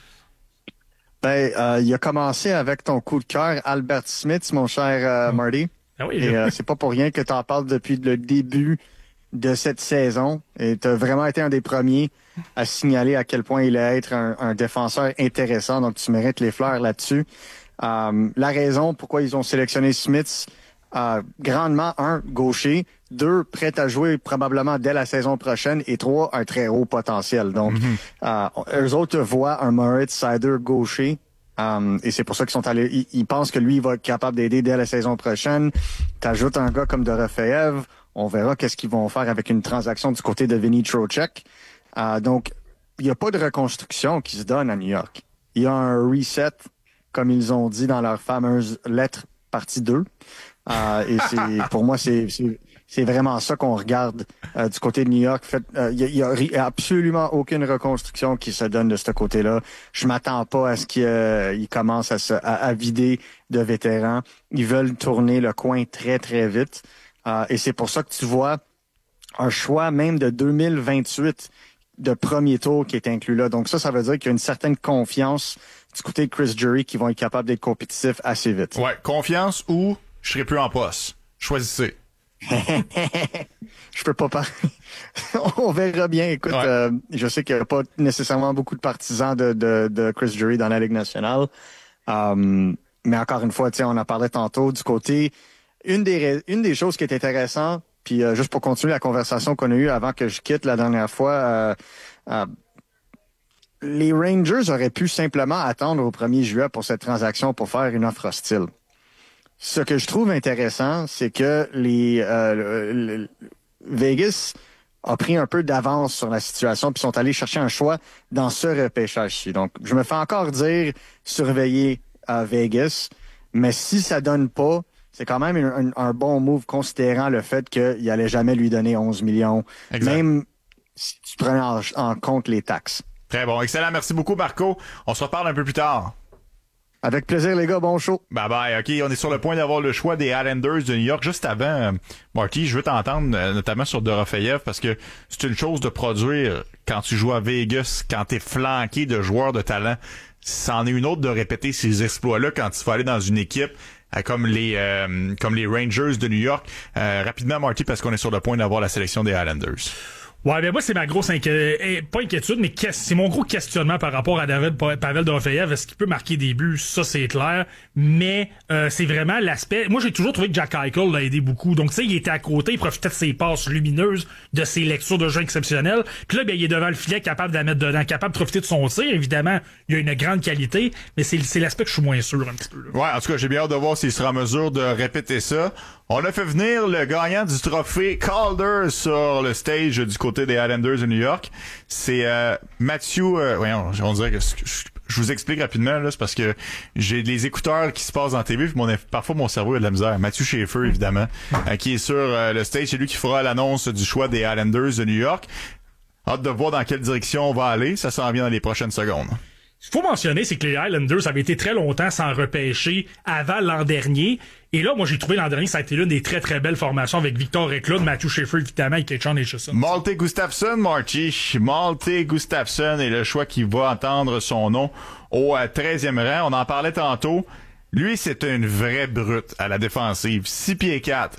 Il a commencé avec ton coup de cœur, Albert Smith, mon cher Marty. Ah oui, et c'est pas pour rien que tu en parles depuis le début de cette saison. Et tu as vraiment été un des premiers à signaler à quel point il allait être un défenseur intéressant. Donc, tu mérites les fleurs là-dessus. La raison pourquoi ils ont sélectionné Smith, grandement, 1, gaucher, 2, prêt à jouer probablement dès la saison prochaine, et 3, un très haut potentiel. Donc, eux autres voient un Moritz Seider gaucher, et c'est pour ça qu'ils sont allés, ils pensent que lui, il va être capable d'aider dès la saison prochaine. T'ajoutes un gars comme Dorofeyev, on verra qu'est-ce qu'ils vont faire avec une transaction du côté de Vinny Trocheck. Donc, il n'y a pas de reconstruction qui se donne à New York. Il y a un reset, comme ils ont dit dans leur fameuse lettre partie 2. Et pour moi, c'est vraiment ça qu'on regarde du côté de New York. Il y a absolument aucune reconstruction qui se donne de ce côté-là. Je m'attends pas à ce qu'ils commencent à vider de vétérans. Ils veulent tourner le coin très, très vite. Et c'est pour ça que tu vois un choix même de 2028 de premier tour qui est inclus là. Donc ça veut dire qu'il y a une certaine confiance du côté de Chris Drury qui vont être capables d'être compétitifs assez vite. Ouais, confiance ou je serai plus en poste. Choisissez. Je peux pas parler. On verra bien. Écoute, ouais. Je sais qu'il n'y a pas nécessairement beaucoup de partisans de Chris Drury dans la Ligue nationale. Mais encore une fois, on en parlait tantôt du côté. Une des choses qui est intéressante, puis juste pour continuer la conversation qu'on a eue avant que je quitte la dernière fois, les Rangers auraient pu simplement attendre au 1er juillet pour cette transaction pour faire une offre hostile. Ce que je trouve intéressant, c'est que Vegas a pris un peu d'avance sur la situation puis sont allés chercher un choix dans ce repêchage-ci. Donc, je me fais encore dire surveiller Vegas, mais si ça donne pas, c'est quand même un bon move considérant le fait qu'il allait jamais lui donner 11 millions, exact. Même si tu prends en compte les taxes. Très bon, excellent. Merci beaucoup, Marco. On se reparle un peu plus tard. Avec plaisir, les gars. Bon show. Bye bye. OK, on est sur le point d'avoir le choix des Islanders de New York. Juste avant, Marty, je veux t'entendre, notamment sur Dorofeyev, parce que c'est une chose de produire quand tu joues à Vegas, quand t'es flanqué de joueurs de talent. C'en est une autre de répéter ces exploits-là quand tu vas aller dans une équipe comme les Rangers de New York. Rapidement, Marty, parce qu'on est sur le point d'avoir la sélection des Islanders. Ouais, ben moi, c'est ma grosse pas inquiétude, mais c'est mon gros questionnement par rapport à Pavel Dorofeyev. Est-ce qu'il peut marquer des buts? Ça, c'est clair. Mais c'est vraiment l'aspect... Moi, j'ai toujours trouvé que Jack Eichel l'a aidé beaucoup. Donc, tu sais, il était à côté, il profitait de ses passes lumineuses, de ses lectures de jeu exceptionnelles. Puis là, ben, il est devant le filet, capable de la mettre dedans, capable de profiter de son tir. Évidemment, il a une grande qualité, mais c'est l'aspect que je suis moins sûr un petit peu. Là. Ouais, en tout cas, j'ai bien hâte de voir s'il sera en mesure de répéter ça. On a fait venir le gagnant du trophée Calder sur le stage du côté des Islanders de New York. C'est Matthew... voyons, on dirait que... Je vous explique rapidement, là, c'est parce que j'ai les écouteurs qui se passent dans la TV, puis parfois mon cerveau a de la misère. Matthew Schaefer, évidemment, qui est sur le stage. C'est lui qui fera l'annonce du choix des Islanders de New York. Hâte de voir dans quelle direction on va aller. Ça s'en vient dans les prochaines secondes. Ce qu'il faut mentionner, c'est que les Islanders avaient été très longtemps sans repêcher avant l'an dernier. Et là, moi, j'ai trouvé l'an dernier, ça a été l'une des très, très belles formations avec Victor Eklund, Matthew Schaefer, évidemment, et Ketchon Etchison. Malte Gustafsson, Marty. Malte Gustafsson est le choix qui va entendre son nom au 13e rang. On en parlait tantôt. Lui, c'est une vraie brute à la défensive. 6 pieds 4,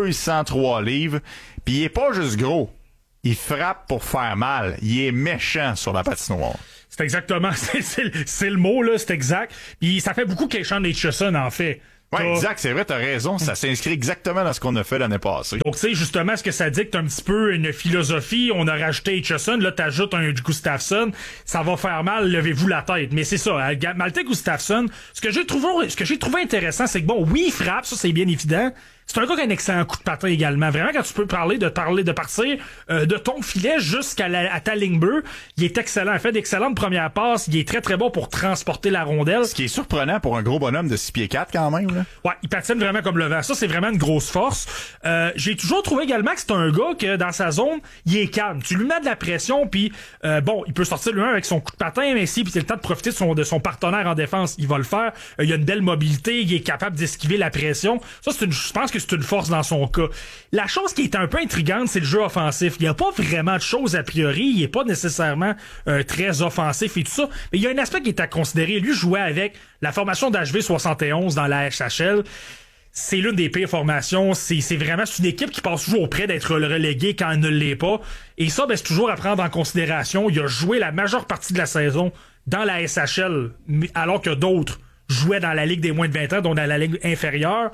203 livres. Puis il est pas juste gros. Il frappe pour faire mal. Il est méchant sur la patinoire. C'est exactement, c'est le mot, là, c'est exact. Puis ça fait beaucoup Ketchon Etchison, en fait. Ouais, exact, c'est vrai, t'as raison. Ça s'inscrit exactement dans ce qu'on a fait l'année passée. Donc, tu sais, justement, ce que ça dicte un petit peu une philosophie. On a rajouté Etchison, là, t'ajoutes un Gustafsson. Ça va faire mal, levez-vous la tête. Mais c'est ça, Malte Gustafsson, ce que j'ai trouvé intéressant, c'est que bon, oui, il frappe, ça, c'est bien évident. C'est un gars qui a un excellent coup de patin également. Vraiment, quand tu peux parler de partir de ton filet jusqu'à ta ligne bleue, il est excellent. Il fait d'excellentes premières passes. Il est très, très bon pour transporter la rondelle. Ce qui est surprenant pour un gros bonhomme de 6 pieds 4 quand même. Là. Ouais, il patine vraiment comme le vent. Ça, c'est vraiment une grosse force. J'ai toujours trouvé également que c'est un gars que dans sa zone, il est calme. Tu lui mets de la pression, puis bon, il peut sortir lui-même avec son coup de patin, mais si puis c'est le temps de profiter de son partenaire en défense, il va le faire. Il a une belle mobilité, il est capable d'esquiver la pression. Ça, je pense que c'est une force dans son cas. La chose qui est un peu intrigante, c'est le jeu offensif. Il n'y a pas vraiment de choses a priori. Il est pas nécessairement très offensif et tout ça. Mais il y a un aspect qui est à considérer. Lui jouait avec la formation d'HV 71 dans la SHL. C'est l'une des pires formations. C'est une équipe qui passe toujours auprès d'être reléguée quand elle ne l'est pas. Et ça, ben, c'est toujours à prendre en considération. Il a joué la majeure partie de la saison dans la SHL, alors que d'autres jouaient dans la Ligue des moins de 20 ans, donc dans la Ligue inférieure.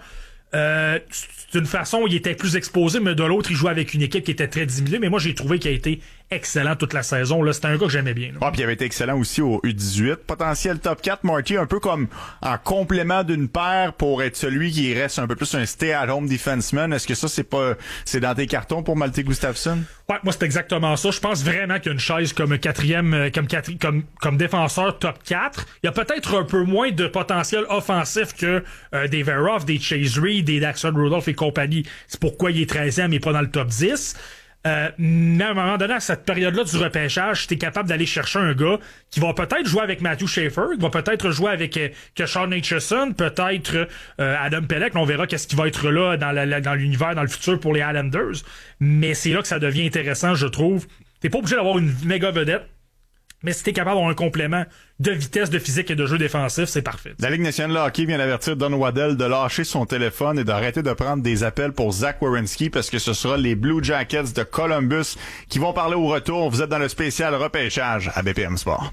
D'une façon, il était plus exposé, mais de l'autre, il jouait avec une équipe qui était très diminuée. Mais moi, j'ai trouvé qu'il a été excellent toute la saison. Là, c'était un gars que j'aimais bien. Ah, puis il avait été excellent aussi au U18. Potentiel top 4, Marty, un peu comme en complément d'une paire pour être celui qui reste un peu plus un stay-at-home defenseman. Est-ce que ça, c'est dans tes cartons pour Malte Gustafsson? Ouais, moi, c'est exactement ça. Je pense vraiment qu'il y a une chaise comme comme défenseur top 4. Il y a peut-être un peu moins de potentiel offensif que des Verhoff, des Chase Reed, des Daxon Rudolph et compagnie. C'est pourquoi il est 13e et pas dans le top 10. Mais à un moment donné, à cette période-là du repêchage, t'es capable d'aller chercher un gars qui va peut-être jouer avec Matthew Schaefer, qui va peut-être jouer avec Ketchon Etchison, peut-être Adam Pelech. On verra qu'est-ce qui va être là dans l'univers, dans le futur pour les Islanders. Mais c'est là que ça devient intéressant, je trouve. T'es pas obligé d'avoir une méga vedette. Mais si t'es capable d'avoir un complément de vitesse, de physique et de jeu défensif, c'est parfait. La Ligue nationale de hockey vient d'avertir Don Waddell de lâcher son téléphone et d'arrêter de prendre des appels pour Zach Werenski parce que ce sera les Blue Jackets de Columbus qui vont parler au retour. Vous êtes dans le spécial repêchage à BPM Sport.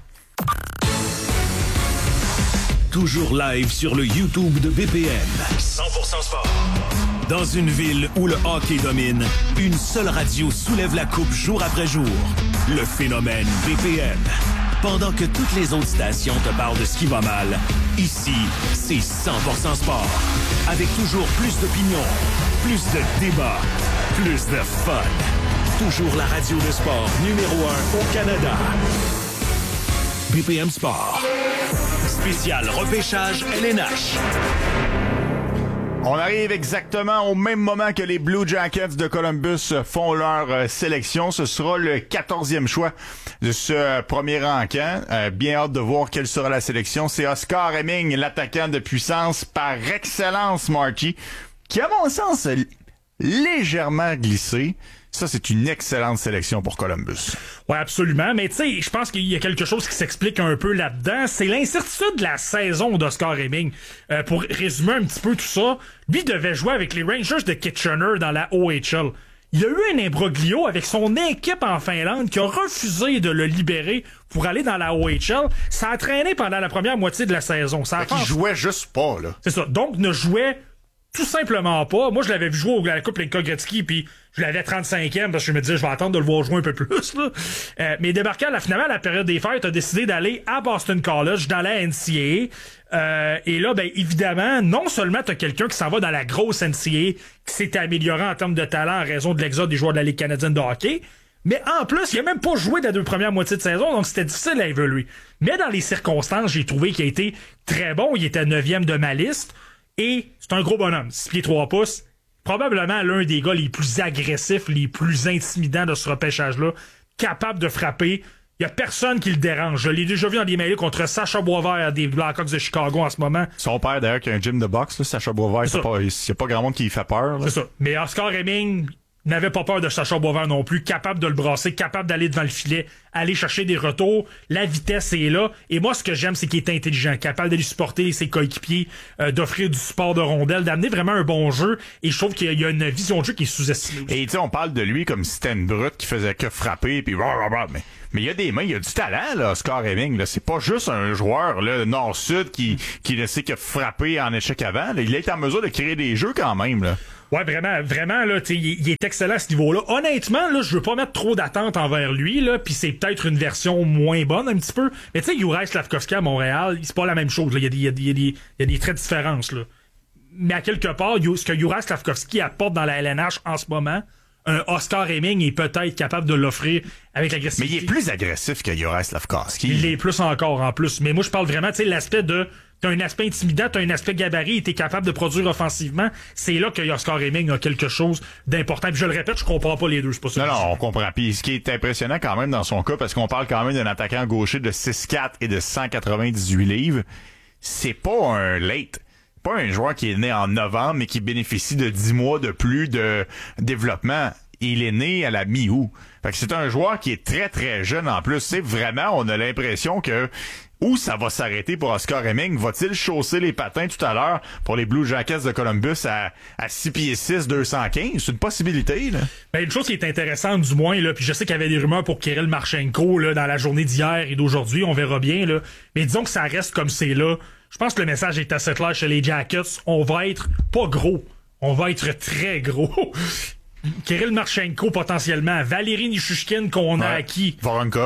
Toujours live sur le YouTube de BPM. 100% sport. Dans une ville où le hockey domine, une seule radio soulève la coupe jour après jour. Le phénomène BPM. Pendant que toutes les autres stations te parlent de ce qui va mal, ici, c'est 100% sport. Avec toujours plus d'opinions, plus de débats, plus de fun. Toujours la radio de sport numéro 1 au Canada. BPM Sport. Spécial repêchage LNH. On arrive exactement au même moment que les Blue Jackets de Columbus font leur sélection. Ce sera le 14e choix de ce premier encamp. Bien hâte de voir quelle sera la sélection. C'est Oscar Hemming, l'attaquant de puissance par excellence, Marty, qui, à mon sens, a légèrement glissé. Ça, c'est une excellente sélection pour Columbus. Ouais, absolument. Mais tu sais, je pense qu'il y a quelque chose qui s'explique un peu là-dedans. C'est l'incertitude de la saison d'Oscar Hemming. Pour résumer un petit peu tout ça, lui devait jouer avec les Rangers de Kitchener dans la OHL. Il y a eu un imbroglio avec son équipe en Finlande qui a refusé de le libérer pour aller dans la OHL. Ça a traîné pendant la première moitié de la saison. Il jouait juste pas, là. C'est ça. Donc, ne jouait tout simplement pas. Moi, je l'avais vu jouer à la Coupe Linka Gretzky, puis je l'avais 35e, parce que je me disais, je vais attendre de le voir jouer un peu plus, là. Mais débarquant, finalement, à la période des fêtes, a décidé d'aller à Boston College, dans la NCAA. Et là, ben, évidemment, non seulement t'as quelqu'un qui s'en va dans la grosse NCAA, qui s'est amélioré en termes de talent en raison de l'exode des joueurs de la Ligue canadienne de hockey, mais en plus, il a même pas joué de la 2 premières moitiés de saison, donc c'était difficile à évoluer. Mais dans les circonstances, j'ai trouvé qu'il a été très bon. Il était 9e de ma liste. Et c'est un gros bonhomme, 6 pieds 3 pouces. Probablement l'un des gars les plus agressifs, les plus intimidants de ce repêchage-là. Capable de frapper. Il y a personne qui le dérange. Je l'ai déjà vu en démêlé contre Sacha Boisvert des Blackhawks de Chicago en ce moment. Son père, d'ailleurs, qui a un gym de boxe, là, Sacha Boisvert, il n'y a pas grand monde qui lui fait peur. Là. C'est ça. Mais Oscar Hemming n'avait pas peur de Sacha Boisvert non plus. Capable de le brasser, capable d'aller devant le filet, aller chercher des retours. La vitesse est là. Et moi, ce que j'aime, c'est qu'il est intelligent, capable d'aller supporter ses coéquipiers, d'offrir du support de rondelles, d'amener vraiment un bon jeu. Et je trouve qu'il y a une vision de jeu qui est sous-estimée. Et tu sais, on parle de lui comme si c'était une brute qui faisait que frapper, puis mais il y a des mains, il y a du talent, là, Oscar Hemming. Là. C'est pas juste un joueur là, nord-sud qui ne sait que frapper en échec avant. Là. Il est en mesure de créer des jeux quand même. Là. Ouais, vraiment, là, il est excellent à ce niveau-là. Honnêtement, là, je veux pas mettre trop d'attentes envers lui, là, puis c'est peut-être une version moins bonne un petit peu. Mais tu sais, Juraj Slavkovski à Montréal, c'est pas la même chose. Là. Il y a des traits de différence, là. Mais à quelque part, ce que Juraj Slavkovski apporte dans la LNH en ce moment, un Oscar Hemming est peut-être capable de l'offrir avec l'agressivité. Mais il est plus agressif que Juraj Slavkovski. Il est plus encore en plus. Mais moi, je parle vraiment, tu sais, l'aspect de... T'as un aspect intimidant, t'as un aspect gabarit et t'es capable de produire offensivement. C'est là que Oscar Hemming a quelque chose d'important. Puis je le répète, je comprends pas les deux, c'est pas ça. Non, on comprend. Puis ce qui est impressionnant quand même dans son cas, parce qu'on parle quand même d'un attaquant gaucher de 6'4 et de 198 livres, c'est pas un late. Pas un joueur qui est né en novembre, mais qui bénéficie de 10 mois de plus de développement. Il est né à la mi-août. Fait que c'est un joueur qui est très, très jeune en plus. C'est vraiment, on a l'impression que où ça va s'arrêter pour Oscar Hemming? Va-t-il chausser les patins tout à l'heure pour les Blue Jackets de Columbus à 6 pieds 6, 215? C'est une possibilité, là. Ben, une chose qui est intéressante, du moins, là, puis je sais qu'il y avait des rumeurs pour Kirill Marchenko, là, dans la journée d'hier et d'aujourd'hui, on verra bien, là. Mais disons que ça reste comme c'est là. Je pense que le message est assez clair chez les Jackets. On va être pas gros. On va être très gros. Kirill Marchenko, potentiellement. Valérie Nichushkin, qu'on a acquis.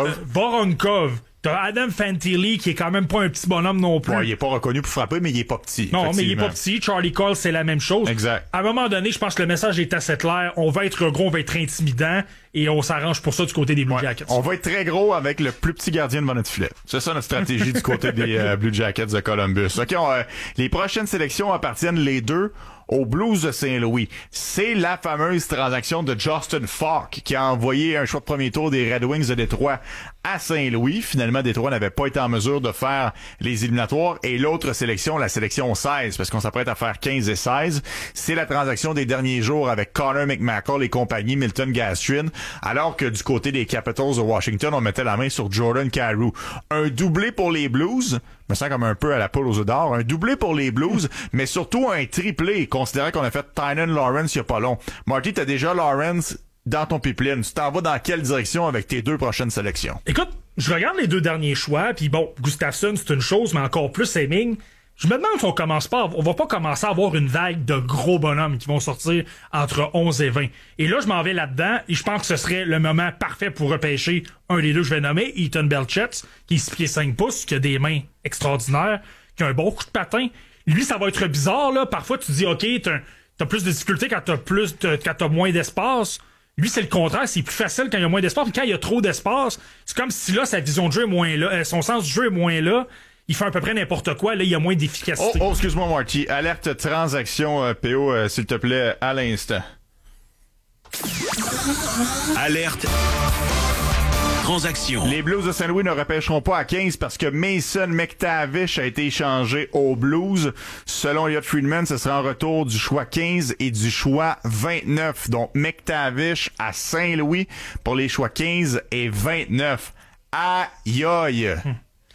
Voronkov. T'as Adam Fantilli, qui est quand même pas un petit bonhomme non plus. Ouais, il est pas reconnu pour frapper, mais il est pas petit. Non, mais il est pas petit. Charlie Cole, c'est la même chose. Exact. À un moment donné, je pense que le message est assez clair. On va être gros, on va être intimidant, et on s'arrange pour ça du côté des Blue Jackets. On va être très gros avec le plus petit gardien devant notre filet. C'est ça notre stratégie du côté des Blue Jackets de Columbus. OK, les prochaines sélections appartiennent les deux aux Blues de Saint-Louis. C'est la fameuse transaction de Justin Falk qui a envoyé un choix de premier tour des Red Wings de Détroit à Saint-Louis. Finalement, Détroit n'avait pas été en mesure de faire les éliminatoires. Et l'autre sélection, la sélection 16, parce qu'on s'apprête à faire 15 et 16, c'est la transaction des derniers jours avec Connor McMackle et compagnie, Milton Gastrin, alors que du côté des Capitals de Washington, on mettait la main sur Jordan Kyrou. Un doublé pour les Blues, me sens comme un peu à la poule aux œufs d'or, un doublé pour les Blues, mais surtout un triplé, considérant qu'on a fait Tynan Lawrence il y a pas long. Marty, t'as déjà Lawrence dans ton pipeline. Tu t'en vas dans quelle direction avec tes deux prochaines sélections? Écoute, je regarde les deux derniers choix, puis bon, Gustafsson, c'est une chose, mais encore plus Hemming. Je me demande si on va pas commencer à avoir une vague de gros bonhommes qui vont sortir entre 11 et 20. Et là, je m'en vais là-dedans, et je pense que ce serait le moment parfait pour repêcher un des deux que je vais nommer, Ethan Belchetz, qui est 6 pieds 5 pouces, qui a des mains extraordinaires, qui a un bon coup de patin. Lui, ça va être bizarre, là. Parfois, tu dis, OK, t'as plus de difficultés quand t'as moins d'espace. Lui, c'est le contraire. C'est plus facile quand il y a moins d'espace. Mais quand il y a trop d'espace, c'est comme si là, sa vision de jeu est moins là. Son sens du jeu est moins là. Il fait à peu près n'importe quoi. Là, il y a moins d'efficacité. Oh, excuse-moi, Marty. Alerte transaction, PO, s'il te plaît, à l'instant. Alerte transaction. Les Blues de Saint-Louis ne repêcheront pas à 15 parce que Mason McTavish a été échangé aux Blues. Selon Elliot Friedman, ce sera en retour du choix 15 et du choix 29. Donc, McTavish à Saint-Louis pour les choix 15 et 29. Aïe aïe!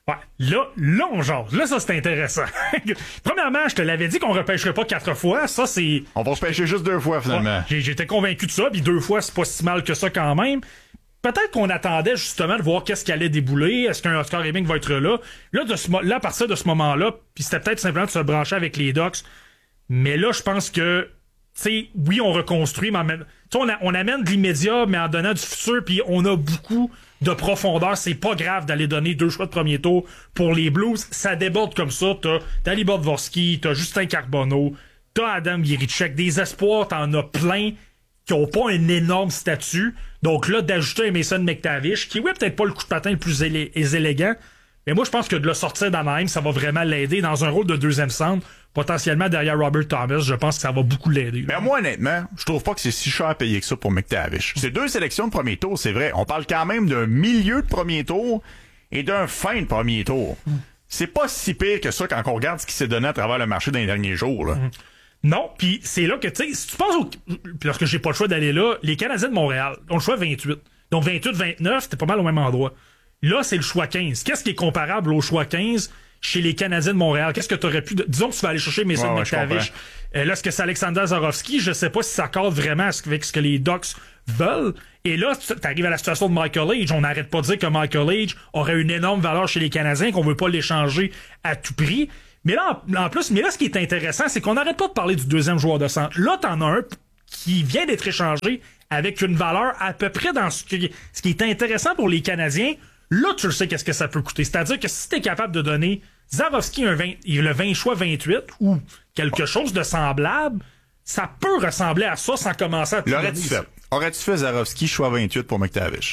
Ouais, là, on jase. Là, ça, c'est intéressant. Premièrement, je te l'avais dit qu'on repêcherait pas 4 fois. Ça, c'est... On va se pêcher juste 2 fois, finalement. Ouais, j'étais convaincu de ça, puis 2 fois, c'est pas si mal que ça quand même. Peut-être qu'on attendait justement de voir qu'est-ce qui allait débouler. Est-ce qu'un Oscar Ebing va être là? Là, à partir de ce moment-là, puis c'était peut-être simplement de se brancher avec les Ducks. Mais là, je pense que, tu sais, oui, on reconstruit, mais en même temps, on amène de l'immédiat, mais en donnant du futur, puis on a beaucoup de profondeur. C'est pas grave d'aller donner 2 choix de premier tour pour les Blues. Ça déborde comme ça. T'as Dalibor Dvorsky, t'as Justin Carbonneau, t'as Adam Jiricek. Des espoirs, t'en as plein qui ont pas un énorme statut. Donc là, d'ajouter un Mason McTavish, qui, oui, peut-être pas le coup de patin le plus élégant, mais moi, je pense que de le sortir d'Anaheim, ça va vraiment l'aider dans un rôle de deuxième centre, potentiellement derrière Robert Thomas. Je pense que ça va beaucoup l'aider. Mais moi, honnêtement, je trouve pas que c'est si cher à payer que ça pour McTavish. C'est 2 sélections de premier tour, c'est vrai. On parle quand même d'un milieu de premier tour et d'un fin de premier tour. C'est pas si pire que ça quand on regarde ce qui s'est donné à travers le marché dans les derniers jours, là. Non, puis c'est là que, tu sais, si tu penses lorsque j'ai pas le choix d'aller là, les Canadiens de Montréal ont le choix 28. Donc 28-29, c'était pas mal au même endroit. Là, c'est le choix 15. Qu'est-ce qui est comparable au choix 15 chez les Canadiens de Montréal? Qu'est-ce que tu aurais pu... Disons que tu vas aller chercher Mason McTavish. Là, est-ce que c'est Alexander Zarovski? Je sais pas si ça cadre vraiment avec ce que les Ducks veulent. Et là, t'arrives à la situation de Michael Age. On n'arrête pas de dire que Michael Age aurait une énorme valeur chez les Canadiens, qu'on veut pas l'échanger à tout prix. Mais là, en plus, ce qui est intéressant, c'est qu'on n'arrête pas de parler du deuxième joueur de centre. Là, t'en as un qui vient d'être échangé avec une valeur à peu près dans ce qui est intéressant pour les Canadiens. Là, tu le sais qu'est-ce que ça peut coûter. C'est-à-dire que si t'es capable de donner Zarovski le 20 choix 28 ou quelque chose de semblable, ça peut ressembler à ça sans commencer à... Aurais-tu fait Zarovski choix 28 pour McTavish?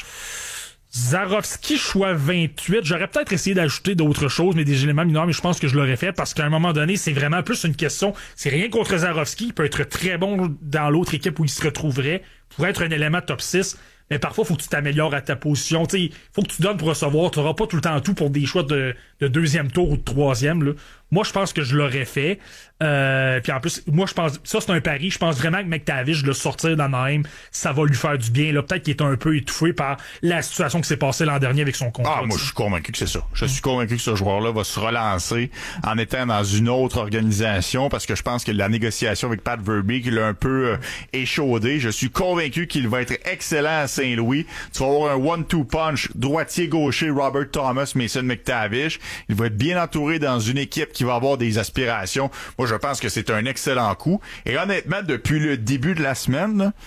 Zarovski choix 28, j'aurais peut-être essayé d'ajouter d'autres choses, mais des éléments mineurs, mais je pense que je l'aurais fait parce qu'à un moment donné, c'est vraiment plus une question, c'est rien contre Zarovski, il peut être très bon dans l'autre équipe où il se retrouverait, pourrait être un élément top 6, mais parfois, faut que tu t'améliores à ta position. Il faut que tu donnes pour recevoir. Tu n'auras pas tout le temps tout pour des choix de deuxième tour ou de troisième. Là. Moi, je pense que je l'aurais fait. Puis en plus, moi, je pense... Ça, c'est un pari. Je pense vraiment que McTavish, de le sortir d'Anaheim, ça va lui faire du bien. Là, peut-être qu'il est un peu étouffé par la situation qui s'est passée l'an dernier avec son contrat. Moi, je suis convaincu que c'est ça. Je suis convaincu que ce joueur-là va se relancer en étant dans une autre organisation parce que je pense que la négociation avec Pat Verbeek l'a un peu échaudé. Je suis convaincu qu'il va être excellent à Saint-Louis. Tu vas avoir un 1-2 punch droitier-gaucher Robert Thomas, Mason McTavish. Il va être bien entouré dans une équipe qui va avoir des aspirations. Moi, je pense que c'est un excellent coup. Et honnêtement, depuis le début de la semaine, là,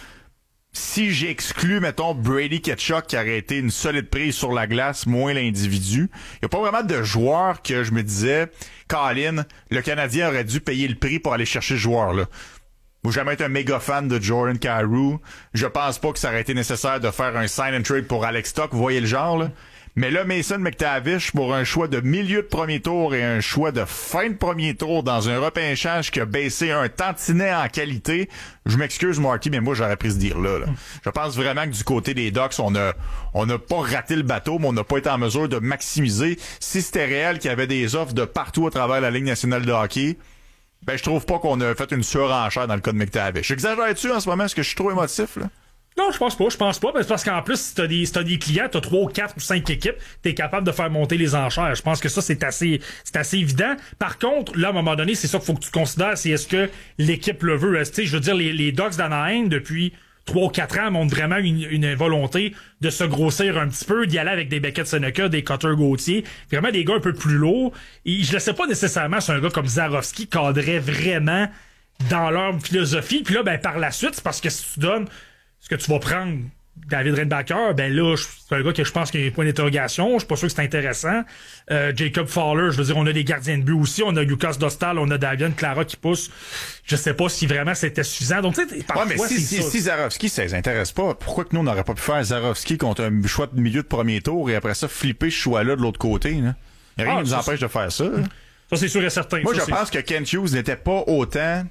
si j'exclus, mettons, Brady Tkachuk qui aurait été une solide prise sur la glace, moins l'individu, il n'y a pas vraiment de joueur que je me disais, Colin, le Canadien aurait dû payer le prix pour aller chercher ce joueur-là. Moi, jamais été un méga fan de Jordan Kyrou. Je pense pas que ça aurait été nécessaire de faire un sign and trade pour Alex Stock. Vous voyez le genre, là? Mais là, Mason McTavish, pour un choix de milieu de premier tour et un choix de fin de premier tour dans un repêchage qui a baissé un tantinet en qualité, je m'excuse, Marty, mais moi, j'aurais pris ce dire-là. Là. Je pense vraiment que du côté des Ducks, on n'a pas raté le bateau, mais on n'a pas été en mesure de maximiser. Si c'était réel qu'il y avait des offres de partout à travers la Ligue nationale de hockey, ben, je trouve pas qu'on a fait une surenchère dans le cas de McTavish. J'exagère-tu en ce moment? Est-ce que je suis trop émotif, là? Non, je pense pas. Mais c'est parce qu'en plus, si t'as des clients, t'as 3 ou 4 ou 5 équipes, t'es capable de faire monter les enchères. Je pense que ça, c'est assez évident. Par contre, là, à un moment donné, c'est ça qu'il faut que tu considères, c'est est-ce que l'équipe le veut. Tu sais, je veux dire, les Ducks d'Anaheim, depuis 3 ou 4 ans, montrent vraiment une volonté de se grossir un petit peu, d'y aller avec des Beckett Seneca, des Cutter Gauthier, vraiment des gars un peu plus lourds. Et je ne sais pas nécessairement si un gars comme Zarovski cadrait vraiment dans leur philosophie. Puis là, ben, par la suite, c'est parce que si tu donnes ce que tu vas prendre David Redbacker, ben là, c'est un gars que je pense qu'il y a un point d'interrogation. Je suis pas sûr que c'est intéressant. Jacob Fowler, je veux dire, on a des gardiens de but aussi. On a Lucas Dostal, on a Davian Clara qui pousse. Je sais pas si vraiment c'était suffisant. Donc, tu sais, parfois, mais si Zarovski, ça les intéresse pas, pourquoi que nous, on n'aurait pas pu faire Zarovski contre un choix de milieu de premier tour et après ça, flipper ce choix-là de l'autre côté, là? Il n'y a rien qui nous empêche de faire ça. Ça, c'est sûr et certain. Moi, je pense que Kent Hughes n'était pas autant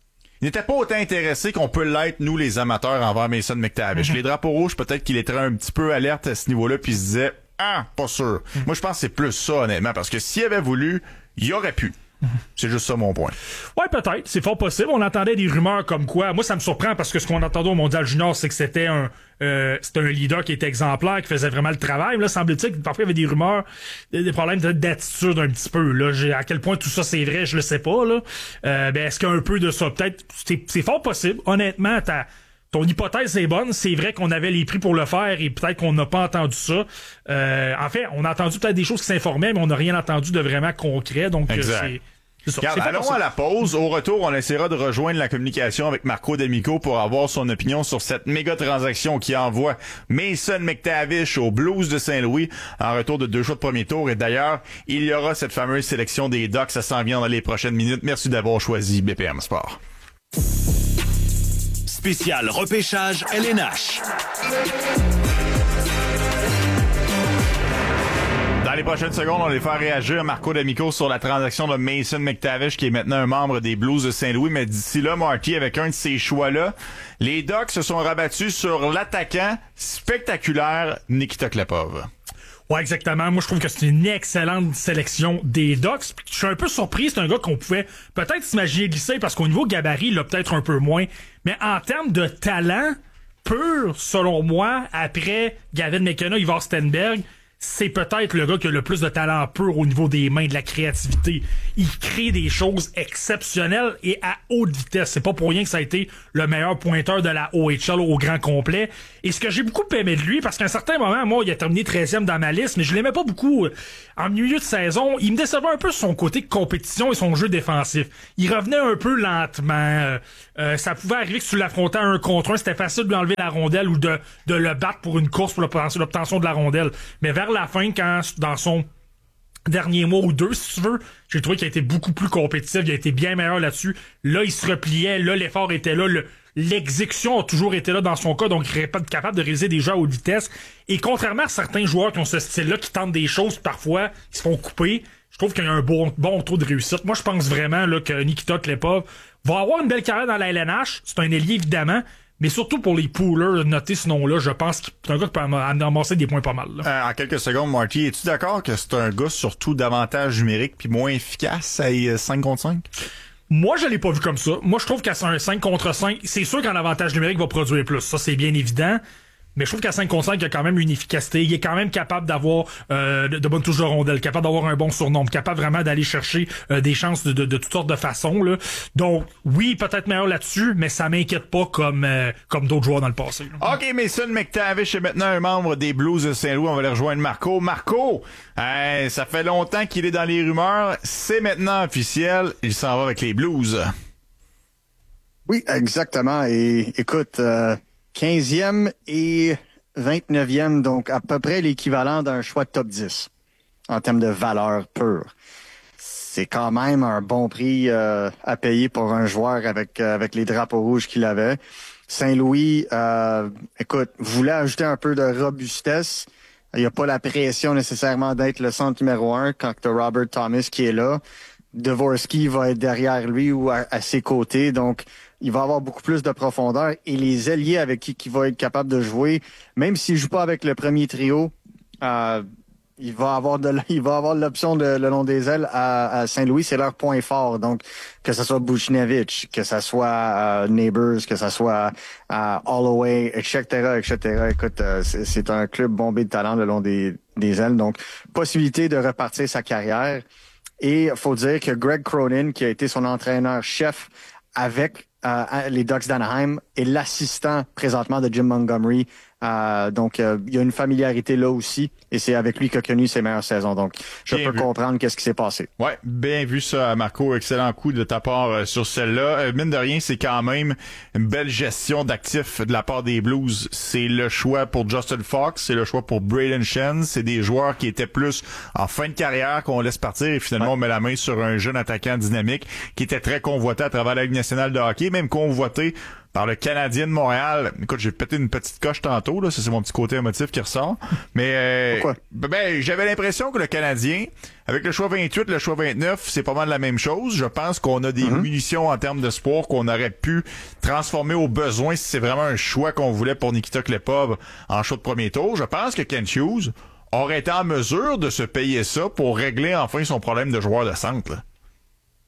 intéressé qu'on peut l'être, nous, les amateurs, envers Mason McTavish. Les drapeaux rouges, peut-être qu'il était un petit peu alerte à ce niveau-là, puis il se disait, pas sûr. Moi, je pense que c'est plus ça, honnêtement, parce que s'il avait voulu, il aurait pu. C'est juste ça mon point. Ouais, peut-être. C'est fort possible. On entendait des rumeurs comme quoi. Moi, ça me surprend parce que ce qu'on entendait au Mondial Junior, c'est que c'était un leader qui était exemplaire, qui faisait vraiment le travail. Là, semble-t-il que parfois il y avait des rumeurs, des problèmes d'attitude un petit peu. Là, à quel point tout ça c'est vrai, je le sais pas. Là, est-ce qu'il y a un peu de ça? Peut-être. C'est fort possible. Honnêtement, ton hypothèse est bonne. C'est vrai qu'on avait les prix pour le faire et peut-être qu'on n'a pas entendu ça. En fait, on a entendu peut-être des choses qui s'informaient, mais on n'a rien entendu de vraiment concret. Donc, exact. c'est ça. Regarde, allons à la pause. Au retour, on essaiera de rejoindre la communication avec Marco D'Amico pour avoir son opinion sur cette méga transaction qui envoie Mason McTavish aux Blues de Saint-Louis en retour de 2 choix de premier tour. Et d'ailleurs, il y aura cette fameuse sélection des Ducks. Ça s'en vient dans les prochaines minutes. Merci d'avoir choisi BPM Sport. Spécial repêchage LNH. Dans les prochaines secondes, on va les faire réagir Marco D'Amico sur la transaction de Mason McTavish, qui est maintenant un membre des Blues de Saint-Louis. Mais d'ici là, Marty, avec un de ces choix-là, les Ducks se sont rabattus sur l'attaquant spectaculaire Nikita Klepov. Ouais, exactement. Moi, je trouve que c'est une excellente sélection des Ducks. Je suis un peu surpris. C'est un gars qu'on pouvait peut-être s'imaginer glisser parce qu'au niveau gabarit, il a peut-être un peu moins. Mais en termes de talent pur, selon moi, après Gavin McKenna, Ivar Stenberg, c'est peut-être le gars qui a le plus de talent pur au niveau des mains, de la créativité. Il crée des choses exceptionnelles et à haute vitesse. C'est pas pour rien que ça a été le meilleur pointeur de la OHL au grand complet. Et ce que j'ai beaucoup aimé de lui, parce qu'à un certain moment, moi, il a terminé 13e dans ma liste, mais je l'aimais pas beaucoup. En milieu de saison, il me décevait un peu sur son côté de compétition et son jeu défensif. Il revenait un peu lentement. Ça pouvait arriver que tu l'affrontais à 1 contre 1, c'était facile de lui enlever la rondelle ou de le battre pour une course pour l'obtention de la rondelle. Mais vers la fin, quand dans son dernier mois ou 2, si tu veux, j'ai trouvé qu'il a été beaucoup plus compétitif, il a été bien meilleur là-dessus. Là, il se repliait, là, l'effort était là, l'exécution a toujours été là dans son cas, donc il est capable de réaliser des jeux à haute vitesse. Et contrairement à certains joueurs qui ont ce style-là, qui tentent des choses, parfois, ils se font couper, je trouve qu'il y a un bon taux de réussite. Moi, je pense vraiment là, que Nikita Klepov va avoir une belle carrière dans la LNH. C'est un ailier, évidemment. Mais surtout pour les poolers, noter ce nom-là, je pense que c'est un gars qui peut amasser des points pas mal. En quelques secondes, Marty, es-tu d'accord que c'est un gars surtout davantage numérique puis moins efficace à 5 contre 5? Moi, je l'ai pas vu comme ça. Moi, je trouve qu'à un 5 contre 5, c'est sûr qu'un avantage numérique va produire plus. Ça, c'est bien évident. Mais je trouve qu'à 5 contre 5, il y a quand même une efficacité. Il est quand même capable d'avoir de bonnes touches de rondelle, capable d'avoir un bon surnombre, capable vraiment d'aller chercher des chances de toutes sortes de façons. Là. Donc, oui, peut-être meilleur là-dessus, mais ça m'inquiète pas comme d'autres joueurs dans le passé. Là. OK, Mason McTavish est maintenant un membre des Blues de Saint-Louis. On va aller rejoindre Marco. Marco, ça fait longtemps qu'il est dans les rumeurs. C'est maintenant officiel. Il s'en va avec les Blues. Oui, exactement. Et écoute... 15e et 29e, donc à peu près l'équivalent d'un choix de top 10 en termes de valeur pure. C'est quand même un bon prix à payer pour un joueur avec les drapeaux rouges qu'il avait. Saint-Louis, écoute, voulait ajouter un peu de robustesse. Il n'y a pas la pression nécessairement d'être le centre numéro 1 quand tu as Robert Thomas qui est là. Dvorsky va être derrière lui ou à ses côtés, donc il va avoir beaucoup plus de profondeur et les ailiers avec qui va être capable de jouer, même s'il joue pas avec le premier trio, il va avoir l'option le long des ailes à Saint-Louis, c'est leur point fort. Donc que ce soit Buchnevich, que ce soit Neighbors, que ce soit Holloway, etc. Écoute, c'est un club bombé de talent le long des ailes, donc possibilité de repartir sa carrière. Et faut dire que Greg Cronin, qui a été son entraîneur-chef avec les Ducks d'Anaheim, est l'assistant présentement de Jim Montgomery. Donc, il y a une familiarité là aussi, et c'est avec lui qu'il a connu ses meilleures saisons. Donc, je peux comprendre qu'est-ce qui s'est passé. Ouais, bien vu ça, Marco. Excellent coup de ta part sur celle-là. Mine de rien, c'est quand même une belle gestion d'actifs de la part des Blues. C'est le choix pour Justin Fox, c'est le choix pour Braden Shen. C'est des joueurs qui étaient plus en fin de carrière qu'on laisse partir, et finalement, on met la main sur un jeune attaquant dynamique qui était très convoité à travers la Ligue nationale de hockey, même convoité par le Canadien de Montréal. Écoute, j'ai pété une petite coche tantôt, là. Ça, c'est mon petit côté émotif qui ressort. Mais, pourquoi? J'avais l'impression que le Canadien, avec le choix 28, le choix 29, c'est pas mal la même chose. Je pense qu'on a des munitions en termes de sport qu'on aurait pu transformer au besoin si c'est vraiment un choix qu'on voulait pour Nikita Klepov en choix de premier tour. Je pense que Kent Hughes aurait été en mesure de se payer ça pour régler enfin son problème de joueur de centre, là.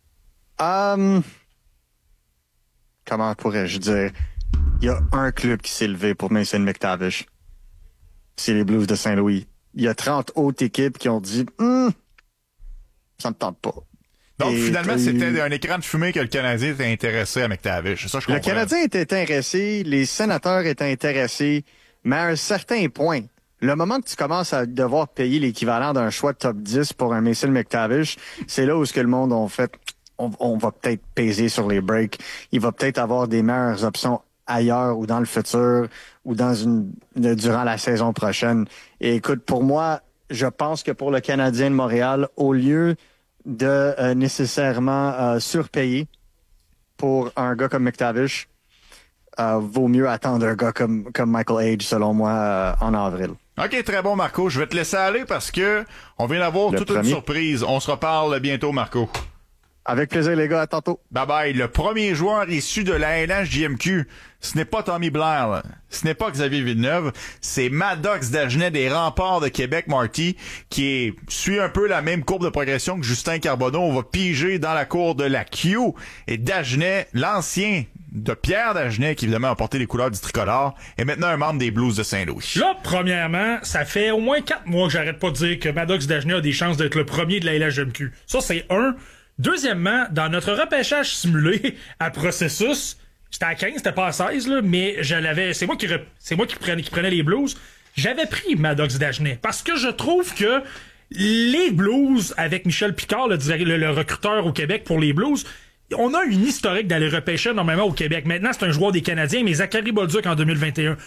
Comment pourrais-je dire? Il y a un club qui s'est levé pour Mason McTavish. C'est les Blues de Saint-Louis. Il y a 30 autres équipes qui ont dit ça me tente pas. Donc, Et finalement, c'était un écran de fumée que le Canadien était intéressé à McTavish. Ça, je comprends. Le Canadien était intéressé, les sénateurs étaient intéressés, mais à un certain point, le moment que tu commences à devoir payer l'équivalent d'un choix de top 10 pour un Mason McTavish, c'est là où ce que le monde a fait, on va peut-être peser sur les breaks. Il va peut-être avoir des meilleures options ailleurs ou dans le futur ou durant la saison prochaine. Et écoute, pour moi, je pense que pour le Canadien de Montréal, au lieu de nécessairement surpayer pour un gars comme McTavish, vaut mieux attendre un gars comme Michael Age, selon moi, en avril. OK, très bon, Marco. Je vais te laisser aller parce que on vient d'avoir toute une surprise. On se reparle bientôt, Marco. Avec plaisir, les gars. À tantôt. Bye-bye. Le premier joueur issu de la LHJMQ, ce n'est pas Tommy Blair, là. Ce n'est pas Xavier Villeneuve, c'est Maddox Dagenet des Remparts de Québec, Marty, qui suit un peu la même courbe de progression que Justin Carbonneau. On va piger dans la cour de la Q. Et Dagenet, l'ancien de Pierre Dagenet, qui évidemment a porté les couleurs du tricolore, est maintenant un membre des Blues de Saint-Louis. Là, premièrement, ça fait au moins 4 mois que j'arrête pas de dire que Maddox Dagenet a des chances d'être le premier de la LHJMQ. Ça, c'est un. Deuxièmement, dans notre repêchage simulé à processus, j'étais à 15, c'était pas à 16, là, mais c'est moi qui prenais les Blues. J'avais pris Maddox Dagenet parce que je trouve que les Blues, avec Michel Picard, le recruteur au Québec pour les Blues, on a une historique d'aller repêcher normalement au Québec. Maintenant, c'est un joueur des Canadiens, mais Zachary Bolduc en 2021